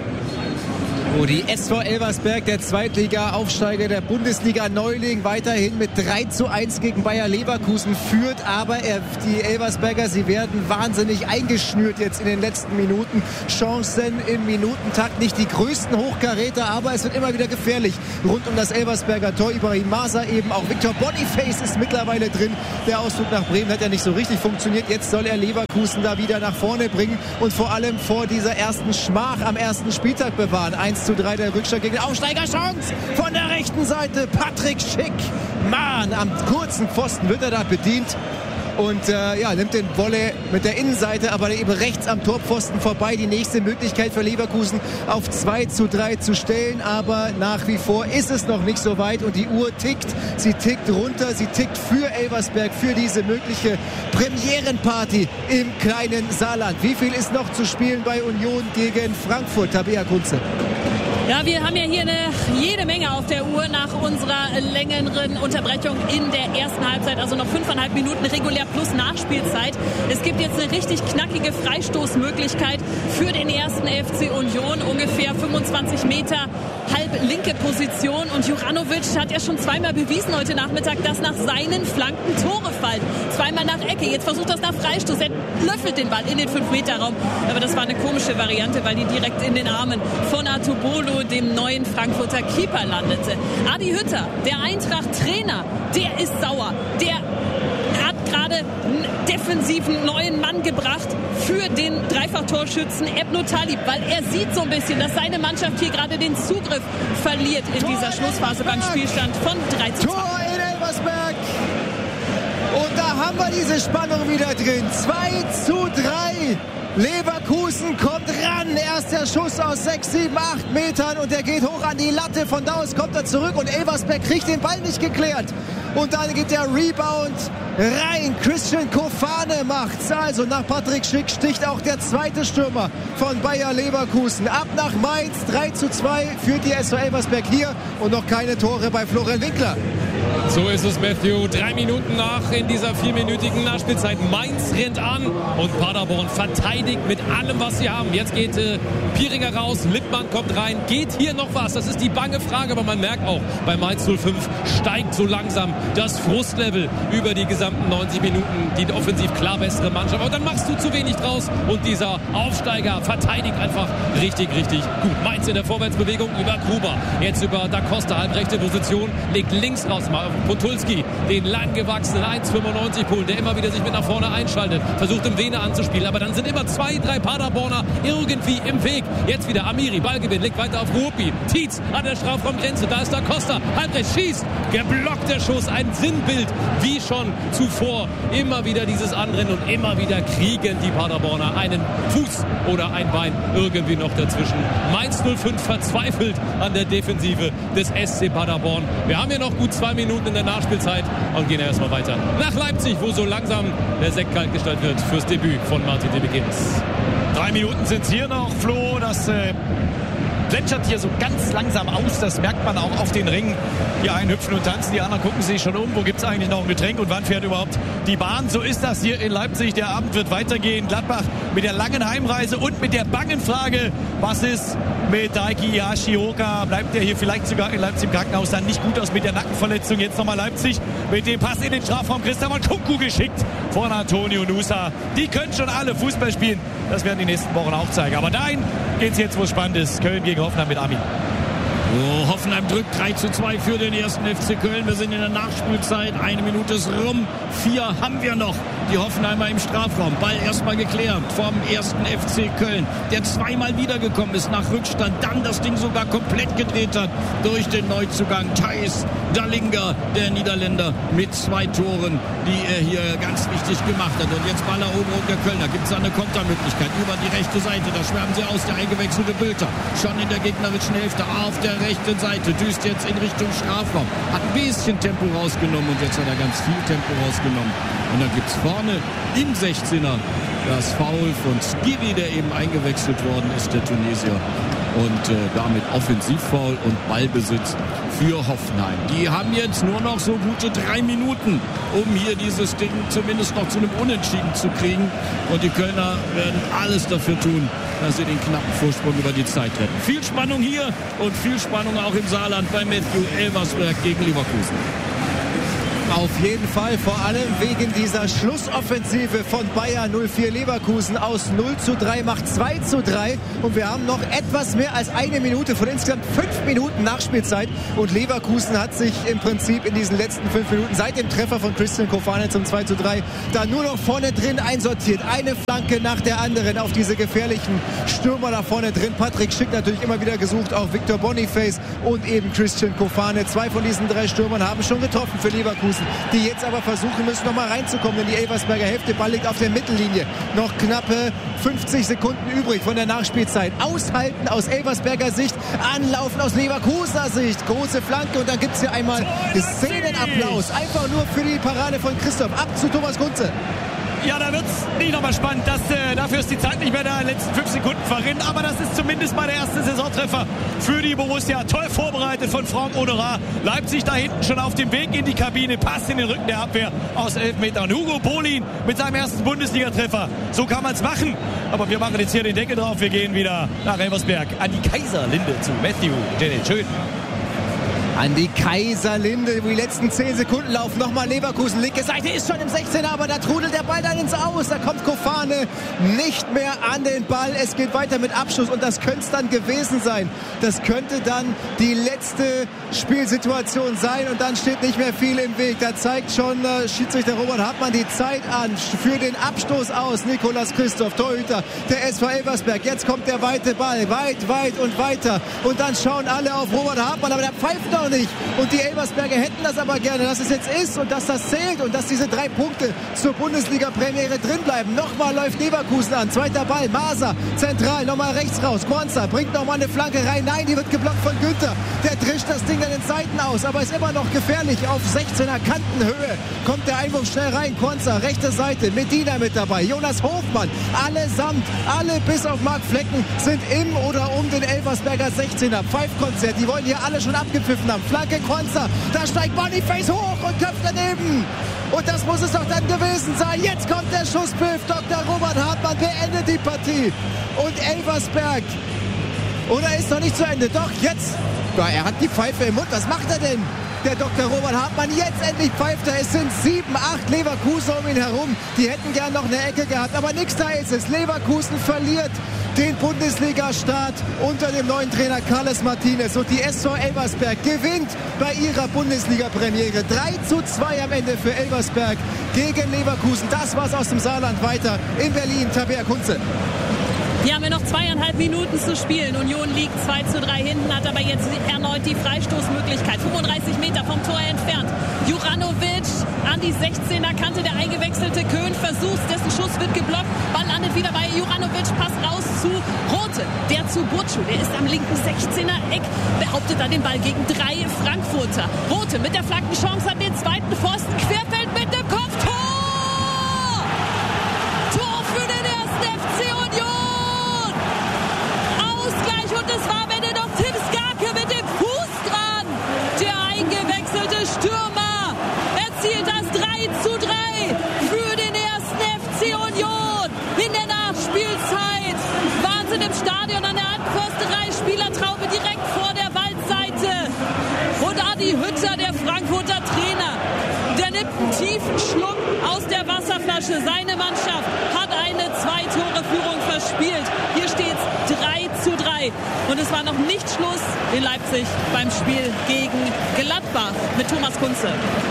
[SPEAKER 10] Wo die SV Elversberg, der Zweitliga-Aufsteiger der Bundesliga-Neuling, weiterhin mit 3:1 gegen Bayer Leverkusen führt. Aber die Elversberger, sie werden wahnsinnig eingeschnürt jetzt in den letzten Minuten. Chancen im Minutentakt, nicht die größten Hochkaräter, aber es wird immer wieder gefährlich rund um das Elversberger Tor. Ibrahim Masa eben, auch Victor Boniface ist mittlerweile drin. Der Ausflug nach Bremen hat ja nicht so richtig funktioniert. Jetzt soll er Leverkusen da wieder nach vorne bringen und vor allem vor dieser ersten Schmach am ersten Spieltag bewahren. 1:3 der Rückstand gegen den Aufsteiger. Chance von der rechten Seite. Patrick Schick. Mann, am kurzen Pfosten wird er da bedient. Und nimmt den Volley mit der Innenseite, aber eben rechts am Torpfosten vorbei. Die nächste Möglichkeit für Leverkusen auf 2:3 zu stellen. Aber nach wie vor ist es noch nicht so weit. Und die Uhr tickt. Sie tickt runter. Sie tickt für Elversberg, für diese mögliche Premierenparty im kleinen Saarland. Wie viel ist noch zu spielen bei Union gegen Frankfurt? Tabea Kunze.
[SPEAKER 18] Ja, wir haben ja hier jede Menge auf der Uhr nach unserer längeren Unterbrechung in der ersten Halbzeit. Also noch 5,5 Minuten regulär plus Nachspielzeit. Es gibt jetzt eine richtig knackige Freistoßmöglichkeit für den ersten FC Union. Ungefähr 25 Meter, halb linke Position. Und Juranovic hat ja schon zweimal bewiesen heute Nachmittag, dass nach seinen Flanken Tore fallen. Zweimal nach Ecke. Jetzt versucht das nach Freistoß. Er löffelt den Ball in den 5-Meter-Raum. Aber das war eine komische Variante, weil die direkt in den Armen von Artubolo, dem neuen Frankfurter Keeper, landete. Adi Hütter, der Eintracht-Trainer, der ist sauer. Der hat gerade einen defensiven neuen Mann gebracht für den Dreifachtorschützen Ebno Talib, weil er sieht so ein bisschen, dass seine Mannschaft hier gerade den Zugriff verliert in dieser Schlussphase beim Spielstand von 3:2.
[SPEAKER 10] Tor in Elversberg. Und da haben wir diese Spannung wieder drin. 2:3. Leverkusen kommt ran. Erster Schuss aus 6, 7, 8 Metern und der geht hoch an die Latte. Von da aus kommt er zurück und Elversberg kriegt den Ball nicht geklärt. Und dann geht der Rebound rein. Christian Kofane macht's. Also nach Patrick Schick sticht auch der zweite Stürmer von Bayer Leverkusen. Ab nach Mainz. 3:2 führt die SV Elversberg hier und noch keine Tore bei Florian Winkler.
[SPEAKER 17] So ist es, Matthew. 3 Minuten nach in dieser 4-minütigen Nachspielzeit. Mainz rennt an und Paderborn verteidigt mit allem, was sie haben. Jetzt geht Pieringer raus, Lippmann kommt rein. Geht hier noch was? Das ist die bange Frage, aber man merkt auch, bei Mainz 05 steigt so langsam das Frustlevel über die gesamten 90 Minuten. Die offensiv klar bessere Mannschaft. Aber dann machst du zu wenig draus und dieser Aufsteiger verteidigt einfach richtig, richtig gut. Mainz in der Vorwärtsbewegung über Gruber. Jetzt über Da Costa, halbrechte Position, legt links raus. Potulski, den langgewachsenen 1,95 Polen, der immer wieder sich mit nach vorne einschaltet, versucht im Vene anzuspielen, aber dann sind immer 2, 3 Paderborner irgendwie im Weg. Jetzt wieder Amiri, Ballgewinn, legt weiter auf Rupi, Tietz an der Strafraumgrenze, da ist Da Costa, halbrechts, schießt, geblockter Schuss, ein Sinnbild, wie schon zuvor, immer wieder dieses Anrennen und immer wieder kriegen die Paderborner einen Fuß oder ein Bein irgendwie noch dazwischen. Mainz 05 verzweifelt an der Defensive des SC Paderborn. Wir haben hier noch gut 2 Minuten in der Nachspielzeit und gehen erstmal weiter nach Leipzig, wo so langsam der Sekt kalt gestaltet wird fürs Debüt von Martin de Begins.
[SPEAKER 16] 3 Minuten sind es hier noch, Flo. Das plätschert hier so ganz langsam aus. Das merkt man auch auf den Ringen. Die einen hüpfen und tanzen, die anderen gucken sich schon um. Wo gibt es eigentlich noch ein Getränk und wann fährt überhaupt die Bahn? So ist das hier in Leipzig. Der Abend wird weitergehen. Gladbach mit der langen Heimreise und mit der bangen Frage, was ist mit Daiki Hashioka? Bleibt der hier vielleicht sogar in Leipzig im Krankenhaus? Dann nicht gut aus mit der Nackenverletzung. Jetzt nochmal Leipzig mit dem Pass in den Strafraum. Christopher Kunku geschickt von Antonio Nusa. Die können schon alle Fußball spielen. Das werden die nächsten Wochen auch zeigen. Aber dahin geht es jetzt, wo es spannend ist. Köln gegen Hoffenheim mit Armin.
[SPEAKER 15] Oh, Hoffenheim drückt 3:2 für den ersten FC Köln. Wir sind in der Nachspielzeit. 1 Minute ist rum. 4 haben wir noch. Die Hoffenheimer im Strafraum. Ball erstmal geklärt vom ersten FC Köln, der zweimal wiedergekommen ist nach Rückstand. Dann das Ding sogar komplett gedreht hat durch den Neuzugang Thijs Dallinga, der Niederländer, mit 2 Toren, die er hier ganz wichtig gemacht hat. Und jetzt Balleroberung der Kölner. Gibt es eine Kontermöglichkeit über die rechte Seite. Da schwärmen sie aus, der eingewechselte Bülter. Schon in der gegnerischen Hälfte auf der rechten Seite. Düst jetzt in Richtung Strafraum. Hat ein bisschen Tempo rausgenommen und jetzt hat er ganz viel Tempo rausgenommen. Und dann gibt es vorne im 16er das Foul von Skiri, der eben eingewechselt worden ist, der Tunesier. Und damit Offensivfoul und Ballbesitz für Hoffenheim. Die haben jetzt nur noch so gute 3 Minuten, um hier dieses Ding zumindest noch zu einem Unentschieden zu kriegen. Und die Kölner werden alles dafür tun, dass sie den knappen Vorsprung über die Zeit retten. Viel Spannung hier und viel Spannung auch im Saarland bei Matthew Elversberg gegen Leverkusen.
[SPEAKER 10] Auf jeden Fall, vor allem wegen dieser Schlussoffensive von Bayer 04 Leverkusen. Aus 0:3 macht 2:3 und wir haben noch etwas mehr als 1 Minute von insgesamt 5 Minuten Nachspielzeit und Leverkusen hat sich im Prinzip in diesen letzten 5 Minuten seit dem Treffer von Christian Kofane zum 2:3 da nur noch vorne drin einsortiert. Eine Flanke nach der anderen auf diese gefährlichen Stürmer da vorne drin. Patrick Schick natürlich immer wieder gesucht, auch Victor Boniface und eben Christian Kofane. 2 von diesen 3 Stürmern haben schon getroffen für Leverkusen, die jetzt aber versuchen müssen, nochmal reinzukommen in die Elversberger Hälfte. Ball liegt auf der Mittellinie. Noch knappe 50 Sekunden übrig von der Nachspielzeit. Aushalten aus Elversberger Sicht, anlaufen aus Leverkusener Sicht. Große Flanke und dann gibt es hier einmal Szenenapplaus. Einfach nur für die Parade von Christoph. Ab zu Thomas Kunze.
[SPEAKER 16] Ja, da wird es nicht nochmal spannend. Dafür ist die Zeit nicht mehr da, in den letzten 5 Sekunden verrinnen. Aber das ist zumindest mal der erste Saisontreffer für die Borussia. Toll vorbereitet von Franck Odorat. Leipzig da hinten schon auf dem Weg in die Kabine. Pass in den Rücken der Abwehr aus 11 Metern. Hugo Bolin mit seinem ersten Bundesliga-Treffer. So kann man es machen. Aber wir machen jetzt hier den Deckel drauf. Wir gehen wieder nach Elversberg an die Kaiserlinde zu Matthew Jennings. Schön.
[SPEAKER 10] an die Kaiserlinde, wo die letzten 10 Sekunden laufen. Nochmal Leverkusen, linke Seite ist schon im 16er, aber da trudelt der Ball dann ins Aus. Da kommt Kofane nicht mehr an den Ball. Es geht weiter mit Abschluss und das könnte es dann gewesen sein. Das könnte dann die letzte Spielsituation sein und dann steht nicht mehr viel im Weg. Da zeigt schon Schiedsrichter Robert Hartmann die Zeit an für den Abstoß aus. Nikolas Christoph, Torhüter der SV Elversberg. Jetzt kommt der weite Ball, weit und weiter. Und dann schauen alle auf Robert Hartmann, aber der pfeift noch nicht. Und die Elversberger hätten das aber gerne, dass es jetzt ist und dass das zählt und dass diese 3 Punkte zur Bundesliga-Premiere drin bleiben. Nochmal läuft Leverkusen an. Zweiter Ball, Maser, zentral, nochmal rechts raus. Quansah bringt nochmal eine Flanke rein. Nein, die wird geblockt von Günther. Der trischt das Ding an den Seiten aus, aber ist immer noch gefährlich. Auf 16er Kantenhöhe kommt der Einwurf schnell rein. Quansah, rechte Seite, Medina mit dabei. Jonas Hofmann, allesamt, alle bis auf Marc Flecken sind im oder um den Elversberger 16er. Pfeifkonzert, die wollen hier alle schon abgepfiffen haben. Flanke Quansah, da steigt Boniface hoch und köpft daneben. Und das muss es doch dann gewesen sein. Jetzt kommt der Schusspfiff. Dr. Robert Hartmann beendet die Partie. Und Elversberg, oder ist noch nicht zu Ende? Doch, jetzt. Ja, er hat die Pfeife im Mund. Was macht er denn? Der Dr. Robert Hartmann, jetzt endlich pfeift er. Es sind 7, 8 Leverkusen um ihn herum. Die hätten gern noch eine Ecke gehabt, aber nichts, da ist es. Leverkusen verliert den Bundesliga-Start unter dem neuen Trainer Carles Martinez. Und die SV Elversberg gewinnt bei ihrer Bundesliga-Premiere. 3:2 am Ende für Elversberg gegen Leverkusen. Das war's aus dem Saarland. Weiter in Berlin. Tabea Kunze.
[SPEAKER 18] Hier haben wir noch 2,5 Minuten zu spielen. Union liegt 2:3 hinten, hat aber jetzt erneut die Freistoßmöglichkeit. 35 Meter vom Tor entfernt. Juranovic an die 16er Kante, der eingewechselte Köhn versucht, dessen Schuss wird geblockt. Ball landet wieder bei Juranovic, Pass raus zu Rothe. Der zu Burcu, der ist am linken 16er Eck, behauptet dann den Ball gegen 3 Frankfurter. Rothe mit der Flankenchance an den zweiten Pfosten, querfeld mit dem Kopf. Tor für den 1. FC Union. Ausgleich und es war am Ende noch Tim Skarke mit dem Fuß dran. Der eingewechselte Stürmer erzielt das 3:3 für den 1. FC Union. In der Nachspielzeit Wahnsinn im Stadion an der Altenförsterei. Spielertraube direkt vor der Waldseite. Und Adi Hütter, der Frankfurter Trainer, der nimmt einen tiefen Schluck aus der Wasserflasche. Seine Mannschaft hat eine 2-Tore-Führung verspielt. Hier steht es 3:3. Und es war noch nicht Schluss in Leipzig beim Spiel gegen Gladbach mit Thomas Kunze.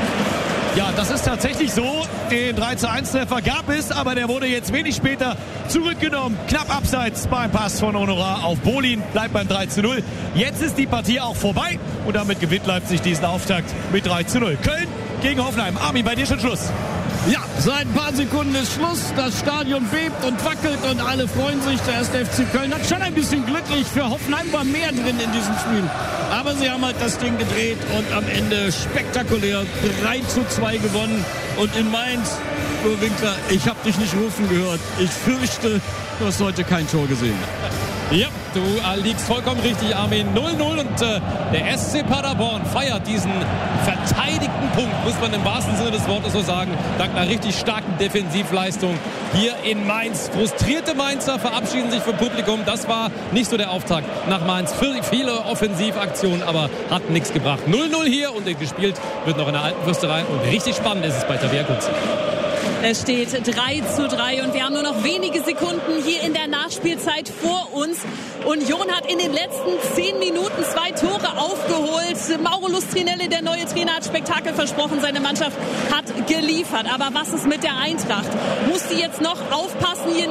[SPEAKER 16] Ja, das ist tatsächlich so. Den 3:1-Treffer gab es, aber der wurde jetzt wenig später zurückgenommen. Knapp abseits beim Pass von Honorar auf Bolin. Bleibt beim 3:0. Jetzt ist die Partie auch vorbei und damit gewinnt Leipzig diesen Auftakt mit 3:0. Köln gegen Hoffenheim. Armin, bei dir schon Schluss.
[SPEAKER 15] Ja, seit ein paar Sekunden ist Schluss. Das Stadion bebt und wackelt und alle freuen sich. Der 1. FC Köln hat schon ein bisschen glücklich. Für Hoffenheim war mehr drin in diesem Spiel. Aber sie haben halt das Ding gedreht und am Ende spektakulär 3:2 gewonnen. Und in Mainz, Uwe Winkler, ich habe dich nicht rufen gehört. Ich fürchte, du hast heute kein Tor gesehen.
[SPEAKER 17] Ja, du liegst vollkommen richtig, Armin. 0:0 und der SC Paderborn feiert diesen verteidigten Punkt, muss man im wahrsten Sinne des Wortes so sagen, dank einer richtig starken Defensivleistung hier in Mainz. Frustrierte Mainzer verabschieden sich vom Publikum. Das war nicht so der Auftakt nach Mainz. Viele Offensivaktionen, aber hat nichts gebracht. 0:0 hier und gespielt wird noch in der Altenfürsterei und richtig spannend ist es bei Tabea Kunze.
[SPEAKER 18] Es steht 3:3 und wir haben nur noch wenige Sekunden hier in der Nachspielzeit vor uns. Union hat in den letzten 10 Minuten 2 Tore aufgeholt. Mauro Lustrinelli, der neue Trainer, hat Spektakel versprochen. Seine Mannschaft hat geliefert. Aber was ist mit der Eintracht? Muss die jetzt noch aufpassen, hier